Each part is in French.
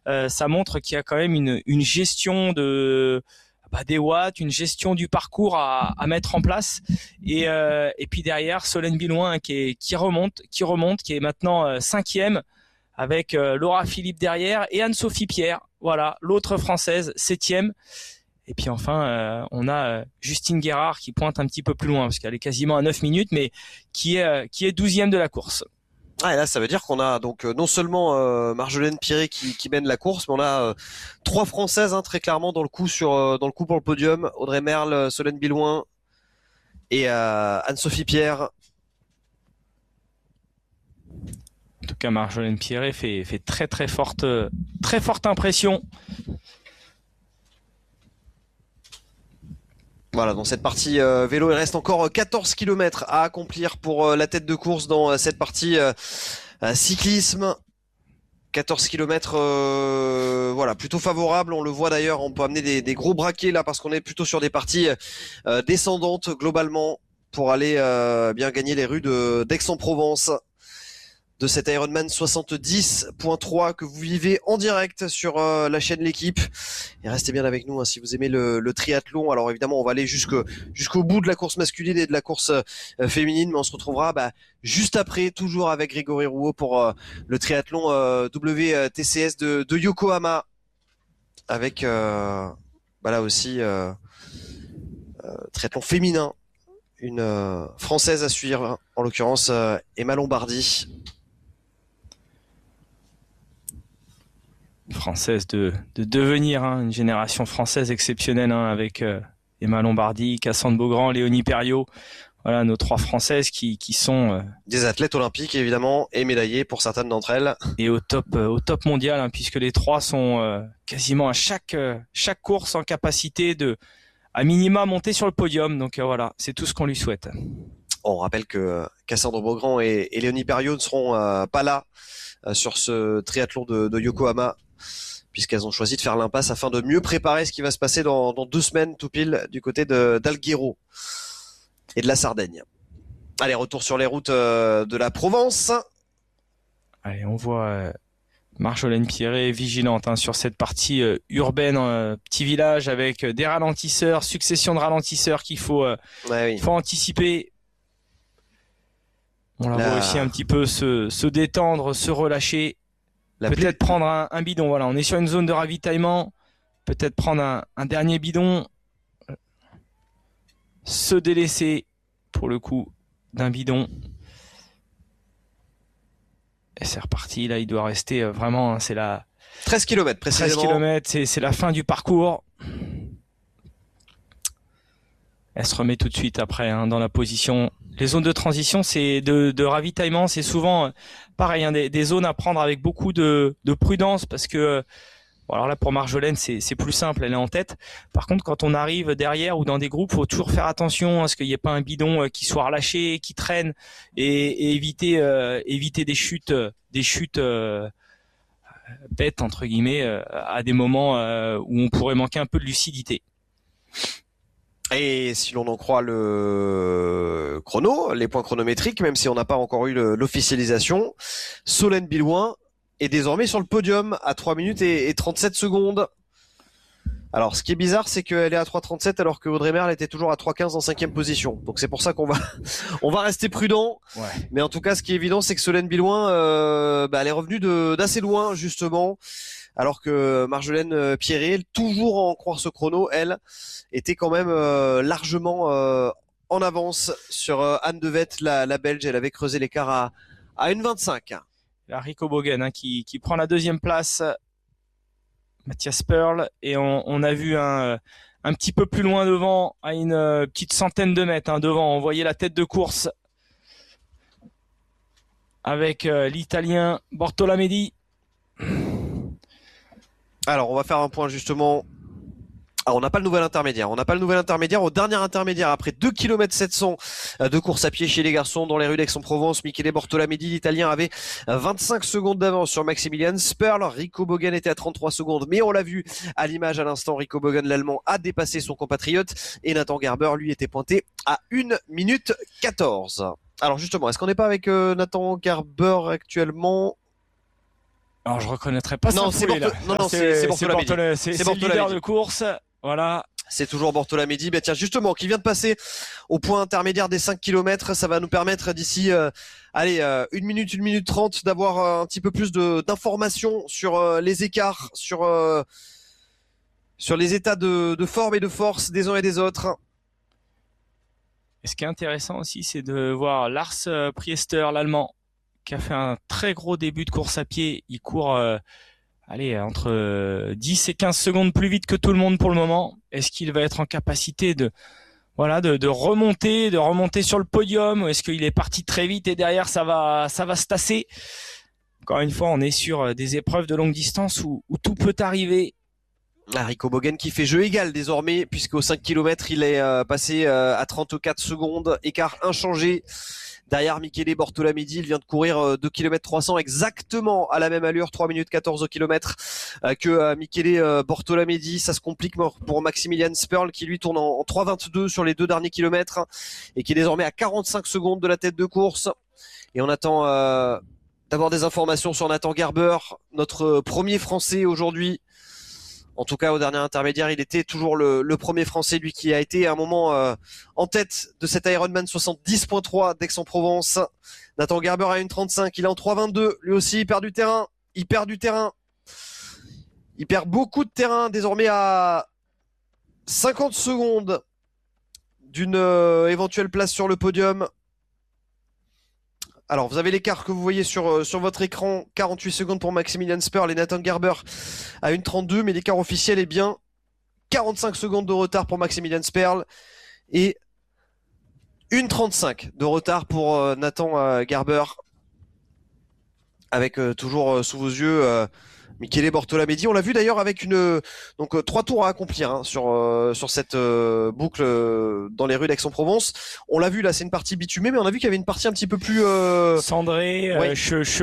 ça montre qu'il y a quand même une gestion des watts, une gestion du parcours à mettre en place. Et puis derrière, Solène Bilouin qui remonte, qui est maintenant cinquième, avec Laura Philippe derrière et Anne-Sophie Pierre. Voilà, l'autre française, septième. Et puis enfin, on a Justine Guérard qui pointe un petit peu plus loin, parce qu'elle est quasiment à 9 minutes, mais qui est 12e de la course. Ah, et là, ça veut dire qu'on a donc non seulement Marjolaine Piré qui mène la course, mais on a trois Françaises très clairement dans le coup pour le podium. Audrey Merle, Solène Bilouin et Anne-Sophie Pierre. En tout cas, Marjolaine Piré fait très forte impression. Voilà, dans cette partie vélo, il reste encore 14 km à accomplir pour la tête de course dans cette partie cyclisme. 14 km, voilà, plutôt favorable. On le voit d'ailleurs, on peut amener des gros braquets là parce qu'on est plutôt sur des parties descendantes globalement pour aller bien gagner les rues d'Aix-en-Provence. De cet Ironman 70.3 que vous vivez en direct sur la chaîne L'Équipe. Et restez bien avec nous si vous aimez le triathlon. Alors évidemment, on va aller jusqu'au bout de la course masculine et de la course féminine, mais on se retrouvera juste après, toujours avec Grégory Rouault pour le triathlon WTCS de Yokohama, avec là aussi triathlon féminin, une française à suivre, en l'occurrence Emma Lombardi. Française de devenir, une génération française exceptionnelle, avec Emma Lombardi, Cassandre Beaugrand, Léonie Perriot. Voilà, nos trois Françaises qui sont des athlètes olympiques évidemment et médaillées pour certaines d'entre elles. Et au top mondial, puisque les trois sont quasiment à chaque course en capacité de à minima monter sur le podium. Donc voilà, c'est tout ce qu'on lui souhaite. On rappelle que Cassandre Beaugrand et Léonie Perriot ne seront pas là sur ce triathlon de Yokohama, puisqu'elles ont choisi de faire l'impasse afin de mieux préparer ce qui va se passer dans 2 semaines tout pile du côté d'Alghero et de la Sardaigne. Allez, retour sur les routes de la Provence. Allez, on voit Marjolaine Piré vigilante sur cette partie urbaine, petit village avec des ralentisseurs, succession de ralentisseurs qu'il faut anticiper. On la voit aussi un petit peu se détendre, se relâcher. Peut-être prendre un bidon. Voilà, on est sur une zone de ravitaillement. Peut-être prendre un dernier bidon. Se délaisser, pour le coup, d'un bidon. Et c'est reparti. Là, il doit rester vraiment... c'est la 13 km précisément. 13 km, c'est la fin du parcours. Elle se remet tout de suite après dans la position. Les zones de transition, c'est de ravitaillement, c'est souvent pareil, des zones à prendre avec beaucoup de prudence, parce que alors là pour Marjolaine c'est plus simple, elle est en tête. Par contre, quand on arrive derrière ou dans des groupes, faut toujours faire attention à ce qu'il n'y ait pas un bidon qui soit relâché, qui traîne, et éviter des chutes bêtes entre guillemets à des moments où on pourrait manquer un peu de lucidité. Et si l'on en croit le chrono, les points chronométriques, même si on n'a pas encore eu l'officialisation, Solène Bilouin est désormais sur le podium à 3 minutes et 37 secondes. Alors, ce qui est bizarre, c'est qu'elle est à 3,37 alors que Audrey Merle était toujours à 3,15 en 5e position. Donc c'est pour ça qu'on va rester prudent. Ouais. Mais en tout cas, ce qui est évident, c'est que Solène Bilouin, elle est revenue d'assez loin, justement. Alors que Marjolaine Piré, toujours en croire ce chrono, elle était quand même largement en avance sur Anne Devette, la Belge. Elle avait creusé l'écart à 1,25. La Rico Bogen qui prend la 2e place. Mathias Pearl, et on a vu un petit peu plus loin devant, à une petite centaine de mètres devant, on voyait la tête de course avec l'Italien Bortolamedi. Alors on va faire un point justement. On n'a pas le nouvel intermédiaire. Au dernier intermédiaire, après 2 km 700 de course à pied chez les garçons dans les rues d'Aix-en-Provence, Michele Bortolamedi, l'Italien, avait 25 secondes d'avance sur Maximilian Sperl. Rico Bogen était à 33 secondes, mais on l'a vu à l'image à l'instant, Rico Bogen, l'Allemand, a dépassé son compatriote, et Nathan Gerber, lui, était pointé à 1 minute 14. Alors justement, est-ce qu'on n'est pas avec Nathan Gerber actuellement ? Alors je reconnaîtrais pas non, ça. Non, c'est Bortolamedi. C'est le leader de course. Voilà. C'est toujours Bortolamedi. Tiens, justement, qui vient de passer au point intermédiaire des 5 km. Ça va nous permettre d'ici, 1 minute, 1 minute 30 d'avoir un petit peu plus d'informations sur les écarts, sur les états de forme et de force des uns et des autres. Et ce qui est intéressant aussi, c'est de voir Lars Priester, l'Allemand, qui a fait un très gros début de course à pied. Il court entre 10 et 15 secondes plus vite que tout le monde pour le moment. Est-ce qu'il va être en capacité de remonter sur le podium, ou est-ce qu'il est parti très vite et derrière ça va se tasser? Encore une fois, on est sur des épreuves de longue distance où tout peut arriver. Rico Bogen qui fait jeu égal désormais, puisqu'au 5 km il est passé à 34 secondes, écart inchangé. Derrière Michele Bortolamedi, il vient de courir 2 km 300 exactement à la même allure, 3 minutes 14 au kilomètre que Michele Bortolamedi. Ça se complique pour Maximilian Sperl qui lui tourne en 3,22 sur les 2 derniers kilomètres et qui est désormais à 45 secondes de la tête de course. Et on attend d'avoir des informations sur Nathan Gerber, notre premier Français aujourd'hui. En tout cas, au dernier intermédiaire, il était toujours le premier Français, lui qui a été à un moment en tête de cet Ironman 70.3 d'Aix-en-Provence. Nathan Gerber à 1,35, il est en 3,22. Lui aussi, il perd du terrain. Il perd beaucoup de terrain, désormais à 50 secondes d'une éventuelle place sur le podium. Alors, vous avez l'écart que vous voyez sur votre écran, 48 secondes pour Maximilian Sperl et Nathan Gerber à 1,32, mais l'écart officiel est bien 45 secondes de retard pour Maximilian Sperl et 1,35 de retard pour Nathan Gerber, avec toujours sous vos yeux Michele Bortolamedi. On l'a vu d'ailleurs avec 3 tours à accomplir sur cette boucle dans les rues d'Aix-en-Provence. On l'a vu là, c'est une partie bitumée, mais on a vu qu'il y avait une partie un petit peu plus cendré, ouais.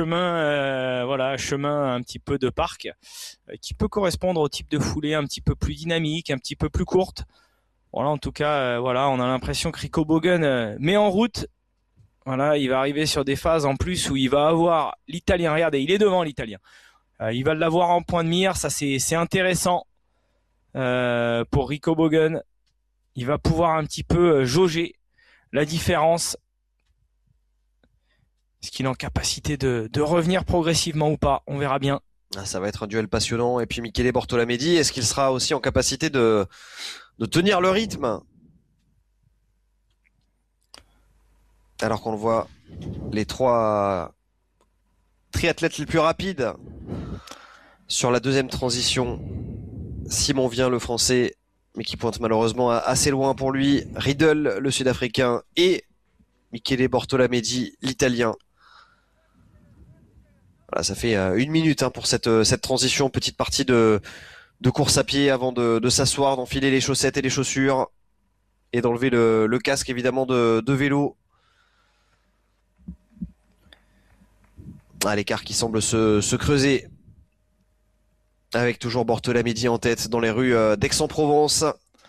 chemin un petit peu de parc qui peut correspondre au type de foulée un petit peu plus dynamique, un petit peu plus courte. Voilà, en tout cas, on a l'impression que Rico Bogen met en route. Voilà, il va arriver sur des phases en plus où il va avoir l'Italien. Regardez, il est devant l'Italien. Il va l'avoir en point de mire, ça c'est intéressant pour Rico Bogen. Il va pouvoir un petit peu jauger la différence. Est-ce qu'il est en capacité de revenir progressivement ou pas? On verra bien. Ça va être un duel passionnant. Et puis Michele Bortolamedi, est-ce qu'il sera aussi en capacité de tenir le rythme? Alors qu'on le voit, les 3 triathlètes les plus rapides sur la deuxième transition. Simon Vien, le français, mais qui pointe malheureusement assez loin pour lui. Riedel, le sud-africain, et Michele Bortolamedi, l'italien. Voilà, ça fait 1 minute pour cette transition, petite partie de course à pied avant de s'asseoir, d'enfiler les chaussettes et les chaussures et d'enlever le casque évidemment de vélo. L'écart qui semble se creuser, avec toujours Bortolamedi en tête dans les rues d'Aix-en-Provence.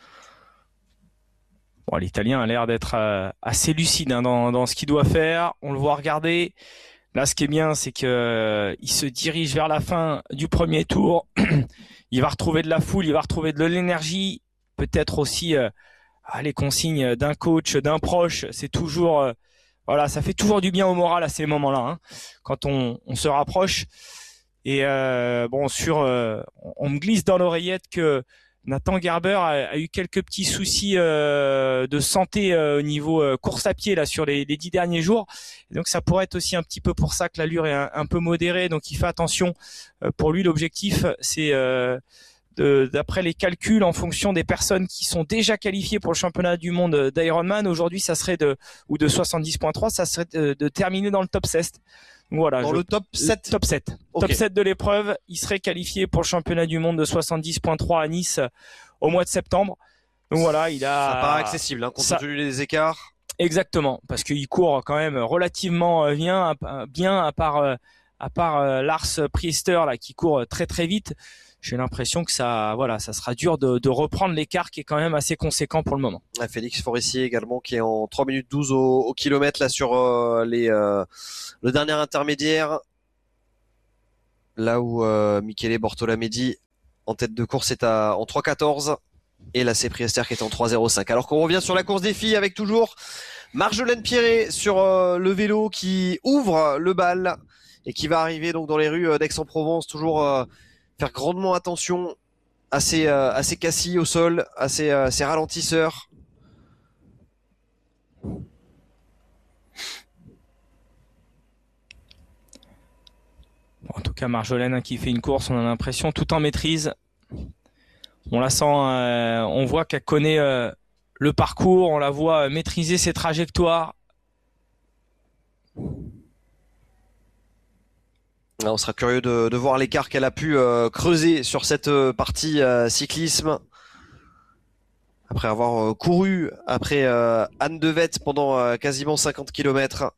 Bon, l'Italien a l'air d'être assez lucide dans ce qu'il doit faire. On le voit regarder. Là, ce qui est bien, c'est que il se dirige vers la fin du premier tour. Il va retrouver de la foule, il va retrouver de l'énergie, peut-être aussi les consignes d'un coach, d'un proche. C'est toujours ça fait toujours du bien au moral à ces moments-là, quand on se rapproche. Et on me glisse dans l'oreillette que Nathan Gerber a eu quelques petits soucis de santé au niveau course à pied là sur les 10 derniers jours. Et donc ça pourrait être aussi un petit peu pour ça que l'allure est un peu modérée. Donc il fait attention. Pour lui, l'objectif, c'est d'après les calculs, en fonction des personnes qui sont déjà qualifiées pour le championnat du monde d'Ironman, aujourd'hui, ça serait de 70.3, ça serait de terminer dans le top 7. Voilà, le top 7. Top 7. Okay. Top 7 de l'épreuve. Il serait qualifié pour le championnat du monde de 70.3 à Nice au mois de septembre. Donc voilà, ça paraît accessible, compte tenu des écarts. Exactement, parce qu'il court quand même relativement bien à part Lars Priester là qui court très très vite. J'ai l'impression que ça sera dur de reprendre l'écart qui est quand même assez conséquent pour le moment. Félix Forissier également qui est en 3 minutes 12 au kilomètre là sur le dernier intermédiaire. là où Michele Bortolamedi en tête de course est en 3,14 et la Priester qui est en 3,05. Alors qu'on revient sur la course des filles avec toujours Marjolaine Pierret sur le vélo qui ouvre le bal et qui va arriver donc dans les rues d'Aix-en-Provence, toujours faire grandement attention à ses cassis au sol, à ses ralentisseurs. En tout cas, Marjolaine qui fait une course, on a l'impression tout en maîtrise. On la sent, on voit qu'elle connaît le parcours, on la voit maîtriser ses trajectoires. On sera curieux de voir l'écart qu'elle a pu creuser sur cette partie cyclisme. Après avoir couru après Anne Devette pendant quasiment 50 km.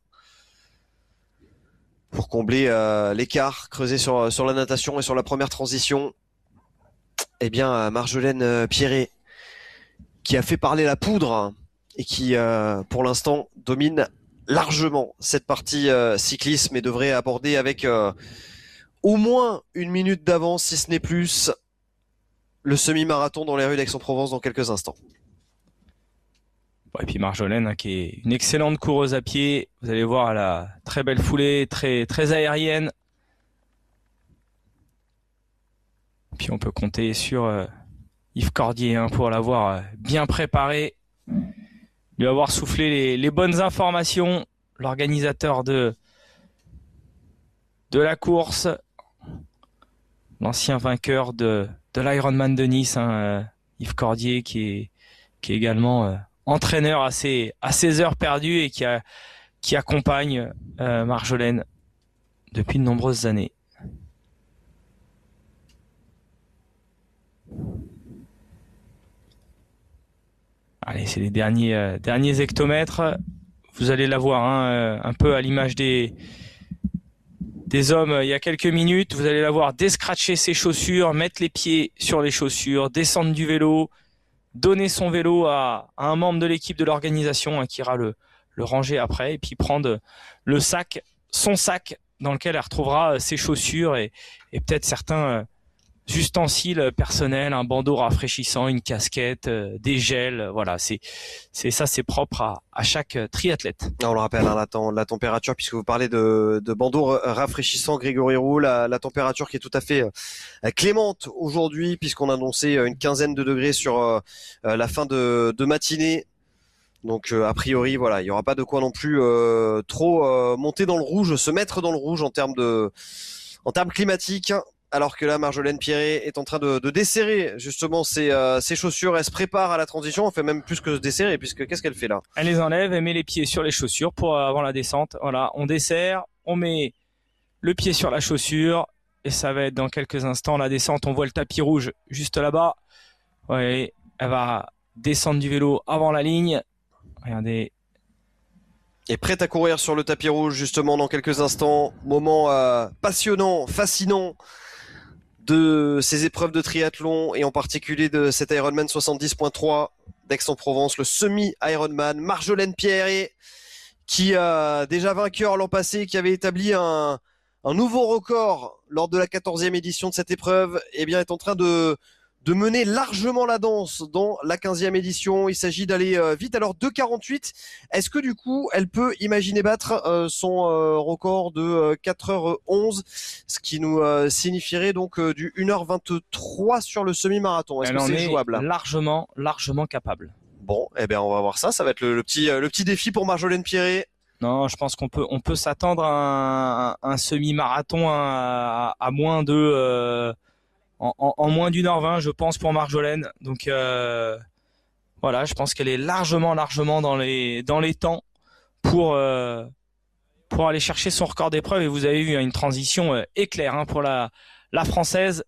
Pour combler l'écart creusé sur la natation et sur la première transition. Eh bien, Marjolaine Pierret, qui a fait parler la poudre et qui, pour l'instant, domine largement cette partie cyclisme et devrait aborder avec au moins 1 minute d'avance, si ce n'est plus, le semi-marathon dans les rues d'Aix-en-Provence dans quelques instants. Et puis Marjolaine, qui est une excellente coureuse à pied. Vous allez voir, elle a très belle foulée, très, très aérienne. Puis on peut compter sur Yves Cordier pour l'avoir bien préparé, lui avoir soufflé les bonnes informations, l'organisateur de la course, l'ancien vainqueur de l'Ironman de Nice, Yves Cordier, qui est également entraîneur à ses heures perdues et qui accompagne Marjolaine depuis de nombreuses années. Allez, c'est les derniers hectomètres. Vous allez la voir un peu à l'image des hommes il y a quelques minutes. Vous allez la voir descratcher ses chaussures, mettre les pieds sur les chaussures, descendre du vélo, donner son vélo à un membre de l'équipe de l'organisation qui ira le ranger après, et puis prendre son sac dans lequel elle retrouvera ses chaussures et peut-être certains ustensiles personnels, un bandeau rafraîchissant, une casquette, des gels. Voilà, c'est propre à chaque triathlète. On le rappelle, la température, puisque vous parlez de bandeau rafraîchissant, Grégory Roux, la température qui est tout à fait clémente aujourd'hui, puisqu'on a annoncé une quinzaine de degrés sur la fin de matinée. Donc a priori, voilà, il y aura pas de quoi non plus trop monter dans le rouge, se mettre dans le rouge en termes climatiques. Alors que là, Marjolaine Pierret est en train de desserrer justement ses chaussures. Elle se prépare à la transition. Elle fait même plus que se desserrer, puisque qu'est-ce qu'elle fait là? Elle les enlève, elle met les pieds sur les chaussures avant la descente. Voilà, on desserre, on met le pied sur la chaussure et ça va être dans quelques instants la descente. On voit le tapis rouge juste là-bas. Ouais, elle va descendre du vélo avant la ligne. Regardez. Et prête à courir sur le tapis rouge justement dans quelques instants. Moment passionnant, fascinant de ces épreuves de triathlon et en particulier de cet Ironman 70.3 d'Aix-en-Provence, le semi-Ironman. Marjolaine Pierret, qui a déjà vainqueur l'an passé, qui avait établi un nouveau record lors de la 14e édition de cette épreuve, eh bien est en train de mener largement la danse dans la 15e édition. Il s'agit d'aller vite. Alors 2,48. Est-ce que du coup, elle peut imaginer battre son record de 4h11, ce qui nous signifierait donc du 1h23 sur le semi-marathon? Est-ce que c'est jouable? Largement capable. Bon, eh bien on va voir ça. Ça va être le petit défi pour Marjolaine Pierret. Non, je pense qu'on peut s'attendre à un semi-marathon à moins de en moins d'1h20, je pense, pour Marjolaine. Donc voilà, je pense qu'elle est largement dans les temps pour aller chercher son record d'épreuve. Et vous avez vu une transition éclair pour la Française.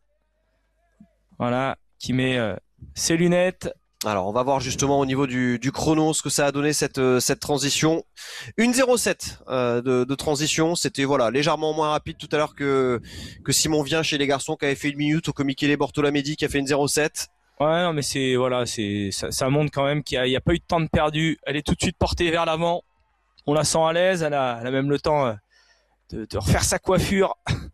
Voilà, qui met ses lunettes. Alors, on va voir justement au niveau du chrono ce que ça a donné cette transition. 1,07 de transition, c'était voilà légèrement moins rapide tout à l'heure que Simon Vien chez les garçons qui avait fait 1 minute, ou que Michele Bortolamedi qui a fait 1,07. Ouais, non, mais ça montre quand même qu'il y a pas eu de temps de perdu. Elle est tout de suite portée vers l'avant. On la sent à l'aise. Elle a même le temps de refaire sa coiffure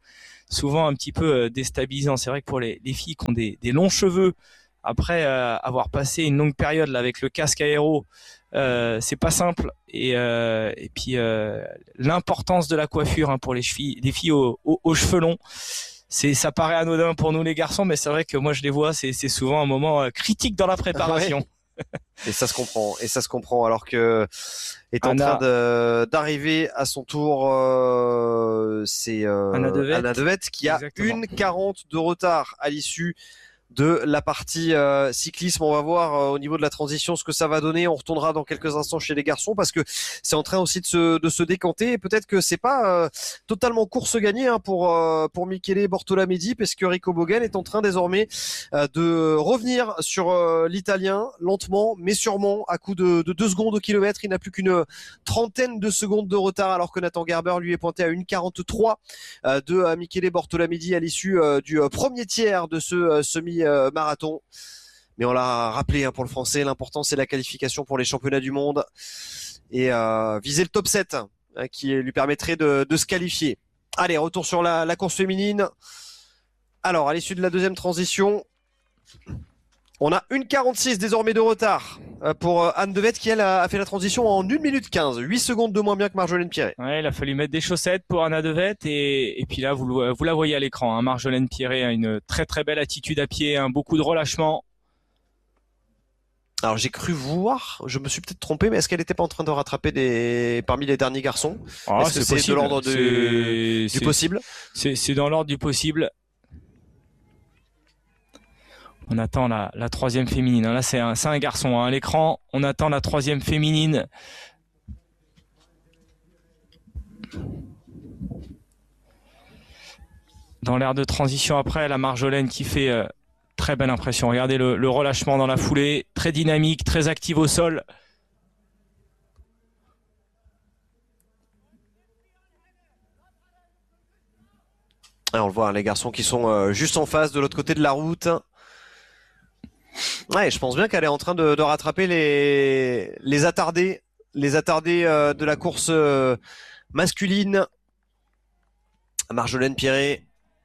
souvent un petit peu déstabilisant. C'est vrai que pour les filles qui ont des longs cheveux, après avoir passé une longue période là, avec le casque aéro, c'est pas simple. Et puis l'importance de la coiffure hein, pour les filles aux cheveux longs. Ça paraît anodin pour nous les garçons, mais c'est vrai que moi je les vois, c'est souvent un moment critique dans la préparation. Ouais. Et ça se comprend. Alors que est en Anna, train d'arriver à son tour, c'est Anna Devet qui a exactement. 1,40 de retard à l'issue de la partie cyclisme. On va voir au niveau de la transition ce que ça va donner. On retournera dans quelques instants chez les garçons parce que c'est en train aussi de se décanter. Et peut-être que c'est pas totalement course gagnée hein, pour Michele Bortolamedi, parce que Rico Bogen est en train désormais de revenir sur l'italien lentement mais sûrement à coup de 2 secondes au kilomètre. Il n'a plus qu'une trentaine de secondes de retard alors que Nathan Gerber lui est pointé à 1,43 de Michele Bortolamedi à l'issue du premier tiers de ce semi-marathon. Mais on l'a rappelé hein, pour le français, l'important c'est la qualification pour les championnats du monde et viser le top 7 hein, qui lui permettrait de se qualifier. Allez, retour sur la course féminine. Alors, à l'issue de la deuxième transition, on a 1,46 désormais de retard pour Anne Devet qui elle a fait la transition en 1 minute 15, 8 secondes de moins bien que Marjolaine Pierret. Ouais, il a fallu mettre des chaussettes pour Anna Devet et puis là vous la voyez à l'écran. Hein, Marjolaine Pierret a une très très belle attitude à pied, hein, beaucoup de relâchement. Alors j'ai cru voir, je me suis peut-être trompé, mais est-ce qu'elle n'était pas en train de rattraper parmi les derniers garçons? Ah, Est-ce que c'est de l'ordre du possible? C'est dans l'ordre du possible. On attend la troisième féminine. Là, c'est un garçon. Hein. À l'écran, on attend la troisième féminine. Dans l'air de transition après, la Marjolaine qui fait très belle impression. Regardez le relâchement dans la foulée. Très dynamique, très active au sol. Ah, on le voit, hein, les garçons qui sont juste en face, de l'autre côté de la route. Ouais, je pense bien qu'elle est en train de rattraper les attardés de la course masculine. Marjolaine Pierret.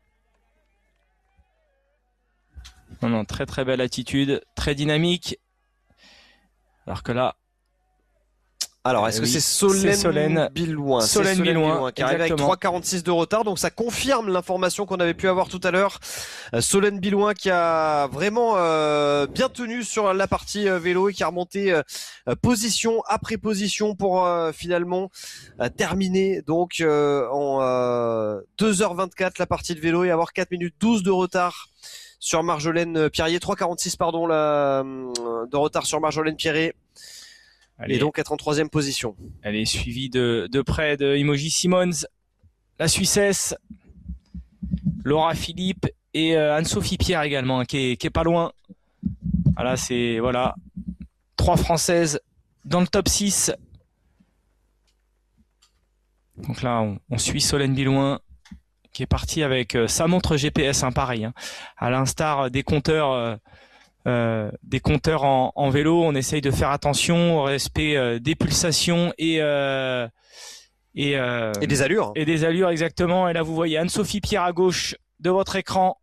Non, très très belle attitude, très dynamique. Alors que là, alors, est-ce que c'est Solène Billouin? Solène Billouin qui arrive avec 3,46 de retard. Donc, ça confirme l'information qu'on avait pu avoir tout à l'heure. Solène Billouin qui a vraiment bien tenu sur la partie vélo et qui a remonté position après position pour finalement terminer donc en 2h24 la partie de vélo et avoir 4 minutes 12 de retard sur Marjolaine Pierret. 3,46 pardon de retard sur Marjolaine Pierret. Et donc être en troisième position. Elle est suivie de près de Imogen Simmons, la Suissesse, Laura Philippe et Anne-Sophie Pierre également, hein, qui est pas loin. Voilà, c'est 3 Françaises dans le top 6. Donc là, on suit Solène Billouin qui est partie avec sa montre GPS, hein, pareil, hein, à l'instar des compteurs. En vélo, on essaye de faire attention au respect des pulsations et des allures. Et des allures, exactement. Et là, vous voyez Anne-Sophie Pierre à gauche de votre écran.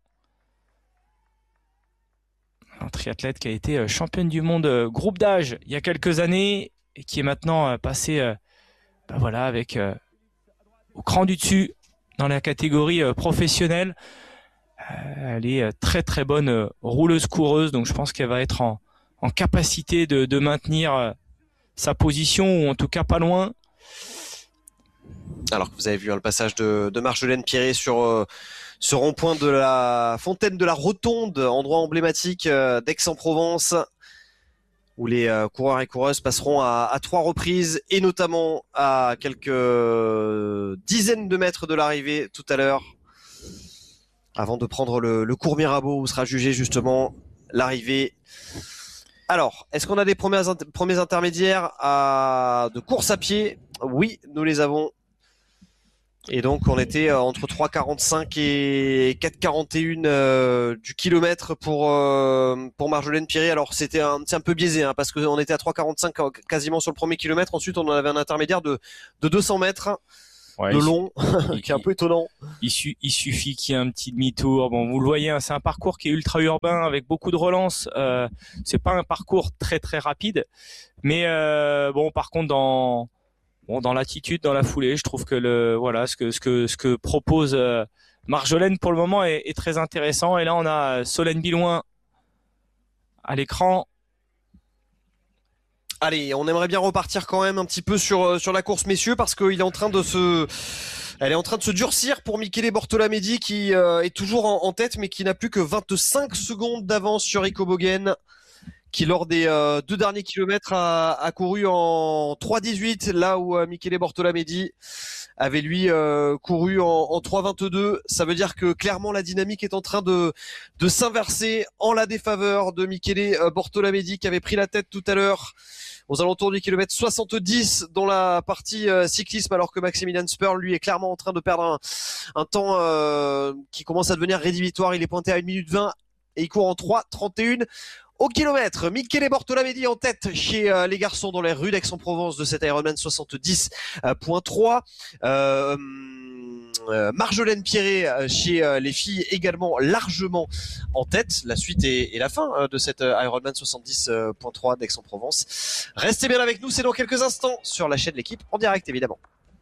Un triathlète qui a été championne du monde groupe d'âge il y a quelques années et qui est maintenant passé avec au cran du dessus dans la catégorie professionnelle. Elle est très très bonne rouleuse coureuse, donc je pense qu'elle va être en capacité de maintenir sa position, ou en tout cas pas loin. Alors que vous avez vu le passage de Marjolaine Pierret sur ce rond-point de la fontaine de la Rotonde, endroit emblématique d'Aix-en-Provence, où les coureurs et coureuses passeront à 3 reprises, et notamment à quelques dizaines de mètres de l'arrivée tout à l'heure, avant de prendre le cours Mirabeau où sera jugé justement l'arrivée. Alors, est-ce qu'on a des premiers intermédiaires de course à pied? Oui, nous les avons. Et donc, on était entre 3,45 et 4,41 du kilomètre pour Marjolaine Pierret. Alors, c'est un peu biaisé, hein, parce qu'on était à 3,45 quasiment sur le premier kilomètre. Ensuite, on en avait un intermédiaire de 200 mètres. Ouais, de long, il, qui est un peu étonnant. il suffit qu'il y ait un petit demi-tour. Bon, vous le voyez, hein, c'est un parcours qui est ultra urbain avec beaucoup de relances. C'est pas un parcours très très rapide, mais bon, par contre dans l'attitude, dans la foulée, je trouve que ce que propose Marjolaine pour le moment est très intéressant. Et là, on a Solène Bilouin à l'écran. Allez, on aimerait bien repartir quand même un petit peu sur la course, messieurs, parce qu'il est en train de elle est en train de se durcir pour Michele Bortolamedi qui est toujours en tête, mais qui n'a plus que 25 secondes d'avance sur Rico Bogen, qui lors des 2 derniers kilomètres a couru en 3,18, là où Michele Bortolamedi avait lui couru en 3,22. Ça veut dire que clairement la dynamique est en train de s'inverser en la défaveur de Michele Bortolamedi, qui avait pris la tête tout à l'heure aux alentours du kilomètre 70 dans la partie cyclisme, alors que Maximilian Spurl lui est clairement en train de perdre un temps qui commence à devenir rédhibitoire. Il est pointé à 1 minute 20 et il court en 3,31 au kilomètre. Michele Bortolamedi en tête chez les garçons dans les rues d'Aix-en-Provence de cet Ironman 70.3. Marjolaine Pierret chez les filles également largement en tête. La suite et la fin de cet Ironman 70.3 d'Aix-en-Provence. Restez bien avec nous, c'est dans quelques instants sur la chaîne L'Équipe en direct évidemment.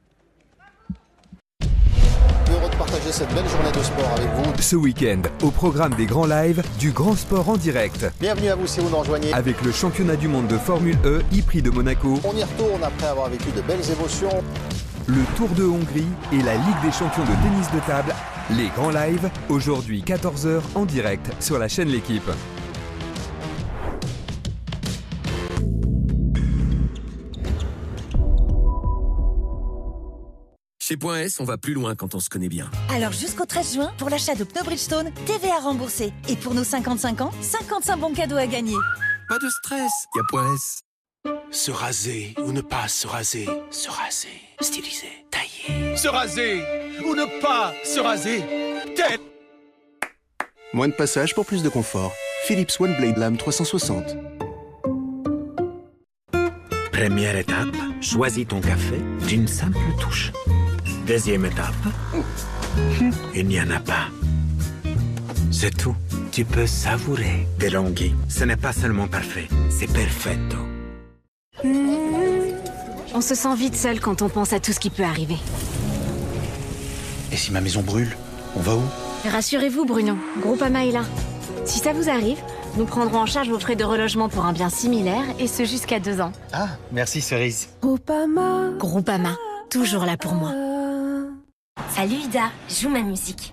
Heureux de partager cette belle journée de sport avec vous. Ce week-end, au programme des grands lives du Grand Sport en direct. Bienvenue à vous si vous nous rejoignez. Avec le championnat du monde de Formule E, e-Prix de Monaco. On y retourne après avoir vécu de belles émotions. Le Tour de Hongrie et la Ligue des champions de tennis de table. Les grands lives, aujourd'hui 14h en direct sur la chaîne L'Équipe. Chez Point S, on va plus loin quand on se connaît bien. Alors jusqu'au 13 juin, pour l'achat de pneus Bridgestone, TVA remboursée. Et pour nos 55 ans, 55 bons cadeaux à gagner. Pas de stress, y a Point S. Se raser ou ne pas se raser. Se raser. Styliser. Tailler. Se raser ou ne pas se raser. Tête. Moins de passage pour plus de confort. Philips One Blade Lame 360. Première étape, choisis ton café d'une simple touche. Deuxième étape, il n'y en a pas. C'est tout. Tu peux savourer DeLonghi. Ce n'est pas seulement parfait, c'est perfetto. On se sent vite seul quand on pense à tout ce qui peut arriver. Et si ma maison brûle, on va où? Rassurez-vous, Bruno, Groupama est là. Si ça vous arrive, nous prendrons en charge vos frais de relogement pour un bien similaire, et ce jusqu'à 2 ans. Ah, merci Cerise. Groupama, toujours là pour moi. Salut Ida, joue ma musique.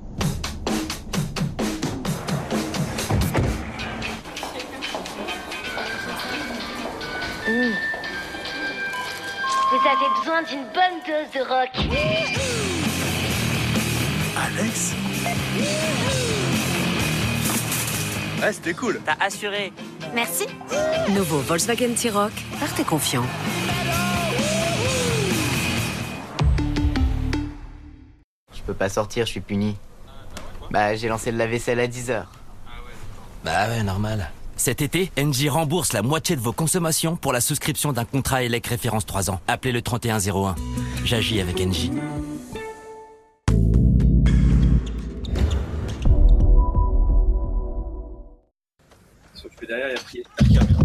Vous avez besoin d'une bonne dose de rock. Alex? Ouais, c'était cool. T'as assuré. Merci. Nouveau Volkswagen T-Roc, partez confiant. Je peux pas sortir, je suis puni. Bah, j'ai lancé le lave-vaisselle à 10h. Bah ouais, normal. Cet été, Engie rembourse la moitié de vos consommations pour la souscription d'un contrat ELEC référence 3 ans. Appelez le 3101. J'agis avec Engie. Sauf que derrière, il y a pris.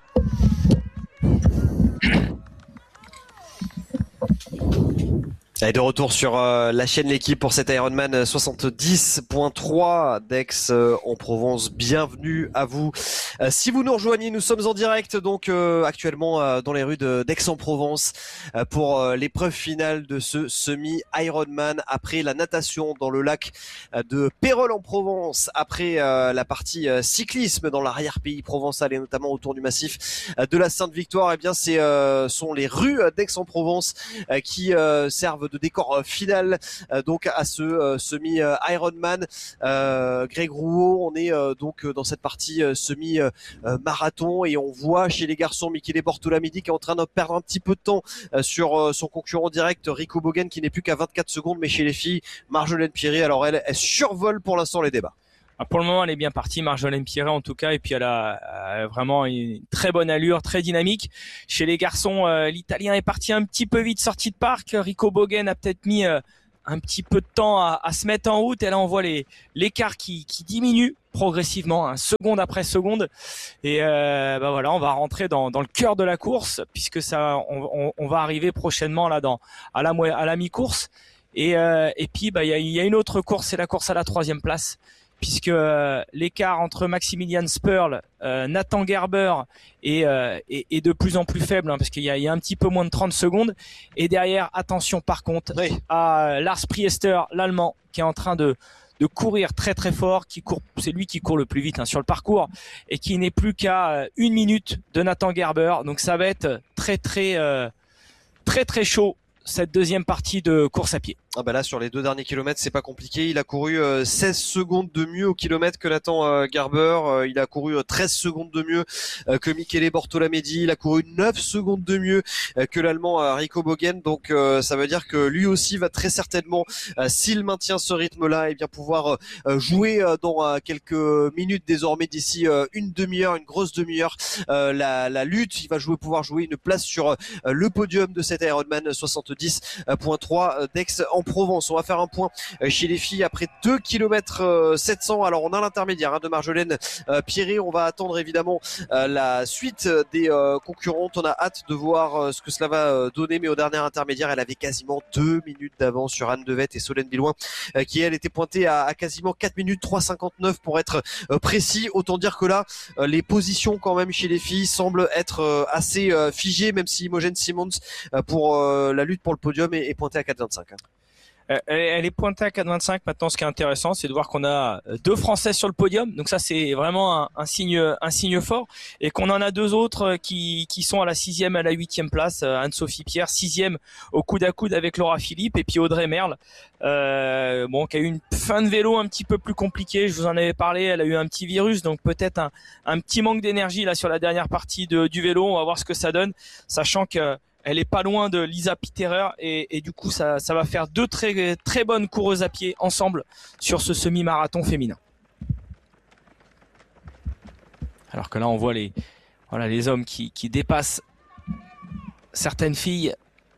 Allez, de retour sur la chaîne L'Équipe pour cet Ironman 70.3 d'Aix en Provence. Bienvenue à vous. Si vous nous rejoignez, nous sommes en direct donc actuellement dans les rues d'Aix-en-Provence pour l'épreuve finale de ce semi-Ironman après la natation dans le lac de Pérols en Provence, après la partie cyclisme dans l'arrière-pays provençal et notamment autour du massif de la Sainte-Victoire. Eh bien, c'est sont les rues d'Aix-en-Provence qui servent de décor final donc à ce semi Ironman. Greg Rouault, on est donc dans cette partie semi marathon et on voit chez les garçons Michele Bortolamedi qui est en train de perdre un petit peu de temps sur son concurrent direct Rico Bogen qui n'est plus qu'à 24 secondes, mais chez les filles Marjolaine Pierret, alors elle survole pour l'instant les débats. Pour le moment, elle est bien partie, Marjolaine Pierret en tout cas, et puis elle a vraiment une très bonne allure, très dynamique. Chez les garçons, l'Italien est parti un petit peu vite sorti de parc. Rico Bogen a peut-être mis un petit peu de temps à se mettre en route, et là on voit l'écart qui diminue progressivement, seconde après seconde, et voilà, on va rentrer dans le cœur de la course, puisque on va arriver prochainement là à la mi-course, et puis il y a une autre course, c'est la course à la 3e place, puisque l'écart entre Maximilian Sperl, Nathan Gerber est de plus en plus faible, parce qu'il y a un petit peu moins de 30 secondes. Et derrière, attention par contre à Lars Priester, l'Allemand, qui est en train de courir très très fort, c'est lui qui court le plus vite sur le parcours, et qui n'est plus qu'à 1 minute de Nathan Gerber. Donc ça va être très très chaud, cette deuxième partie de course à pied. Là sur les 2 derniers kilomètres c'est pas compliqué, il a couru 16 secondes de mieux au kilomètre que Nathan Gerber, il a couru 13 secondes de mieux que Michele Bortolamedi, il a couru 9 secondes de mieux que l'Allemand Rico Bogen, donc ça veut dire que lui aussi va très certainement, s'il maintient ce rythme-là, bien pouvoir jouer dans quelques minutes désormais, d'ici une demi-heure, une grosse demi-heure, la lutte. Il va pouvoir jouer une place sur le podium de cet Ironman 70.3 d'Aix-en-Provence. On va faire un point chez les filles après 2 km 700. Alors on a l'intermédiaire de Marjolaine Pierret. On va attendre évidemment la suite des concurrentes. On a hâte de voir ce que cela va donner, mais au dernier intermédiaire elle avait quasiment 2 minutes d'avance sur Anne Devet et Solène Billouin, qui elle était pointée à quasiment 4 minutes 3,59 pour être précis. Autant dire que là les positions quand même chez les filles semblent être assez figées, même si Imogen Simmons pour la lutte pour le podium est pointée à 4,25. Elle est pointée à 4,25. Maintenant, ce qui est intéressant, c'est de voir qu'on a 2 Françaises sur le podium. Donc ça, c'est vraiment un signe fort. Et qu'on en a 2 autres qui sont à la 6e et à la 8e place. Anne-Sophie Pierre, 6e au coude à coude avec Laura Philippe. Et puis Audrey Merle, qui a eu une fin de vélo un petit peu plus compliquée. Je vous en avais parlé. Elle a eu un petit virus. Donc peut-être un petit manque d'énergie là sur la dernière partie du vélo. On va voir ce que ça donne. Sachant que elle est pas loin de Lisa Pitterer, et du coup ça va faire 2 très très bonnes coureuses à pied ensemble sur ce semi-marathon féminin. Alors que là on voit les hommes qui dépassent certaines filles.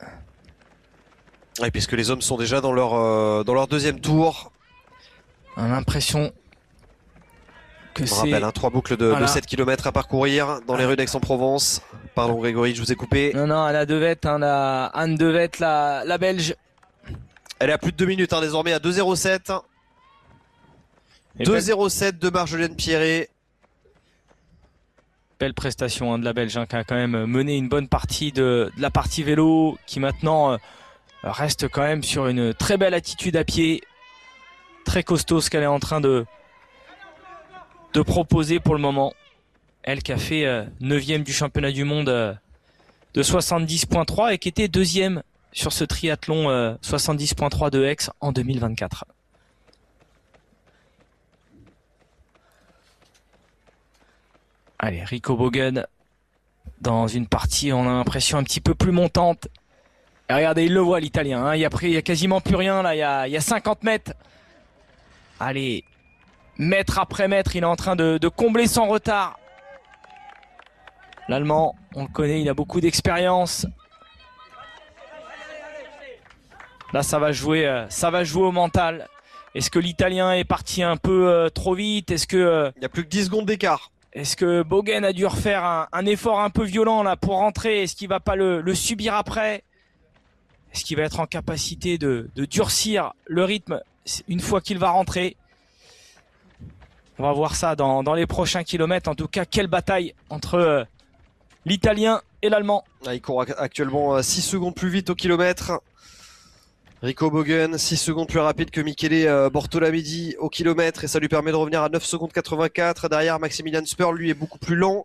Et puisque les hommes sont déjà dans leur deuxième tour. On a l'impression que je me rappelle 3 boucles de 7 km à parcourir dans les rues d'Aix-en-Provence. Pardon Grégory, je vous ai coupé. Non, elle a Devet, Anne Devet, la Belge. Elle est à plus de 2 minutes désormais, à 2,07. 2,07 de Marjolaine Pierret. Belle prestation de la Belge, qui a quand même mené une bonne partie de la partie vélo, qui maintenant reste quand même sur une très belle attitude à pied. Très costaud ce qu'elle est en train de proposer pour le moment. Elle qui a fait 9e du championnat du monde de 70.3 et qui était 2e sur ce triathlon 70.3 de Aix en 2024. Allez, Rico Bogen dans une partie, on a l'impression un petit peu plus montante. Et regardez, il le voit l'Italien, il y a quasiment plus rien là, il y a 50 mètres. Allez, mètre après mètre, il est en train de combler son retard. L'Allemand, on le connaît, il a beaucoup d'expérience. Là, ça va jouer au mental. Est-ce que l'Italien est parti un peu trop vite? Est-ce que il y a plus que 10 secondes d'écart? Est-ce que Bogen a dû refaire un effort un peu violent là pour rentrer? Est-ce qu'il va pas le subir après? Est-ce qu'il va être en capacité de durcir le rythme une fois qu'il va rentrer? On va voir ça dans les prochains kilomètres. En tout cas, quelle bataille entre l'Italien et l'Allemand. Il court actuellement 6 secondes plus vite au kilomètre. Rico Bogen, 6 secondes plus rapide que Michele Bortolamedi au kilomètre, et ça lui permet de revenir à 9 secondes 84. Derrière, Maximilian Sperl, lui, est beaucoup plus lent,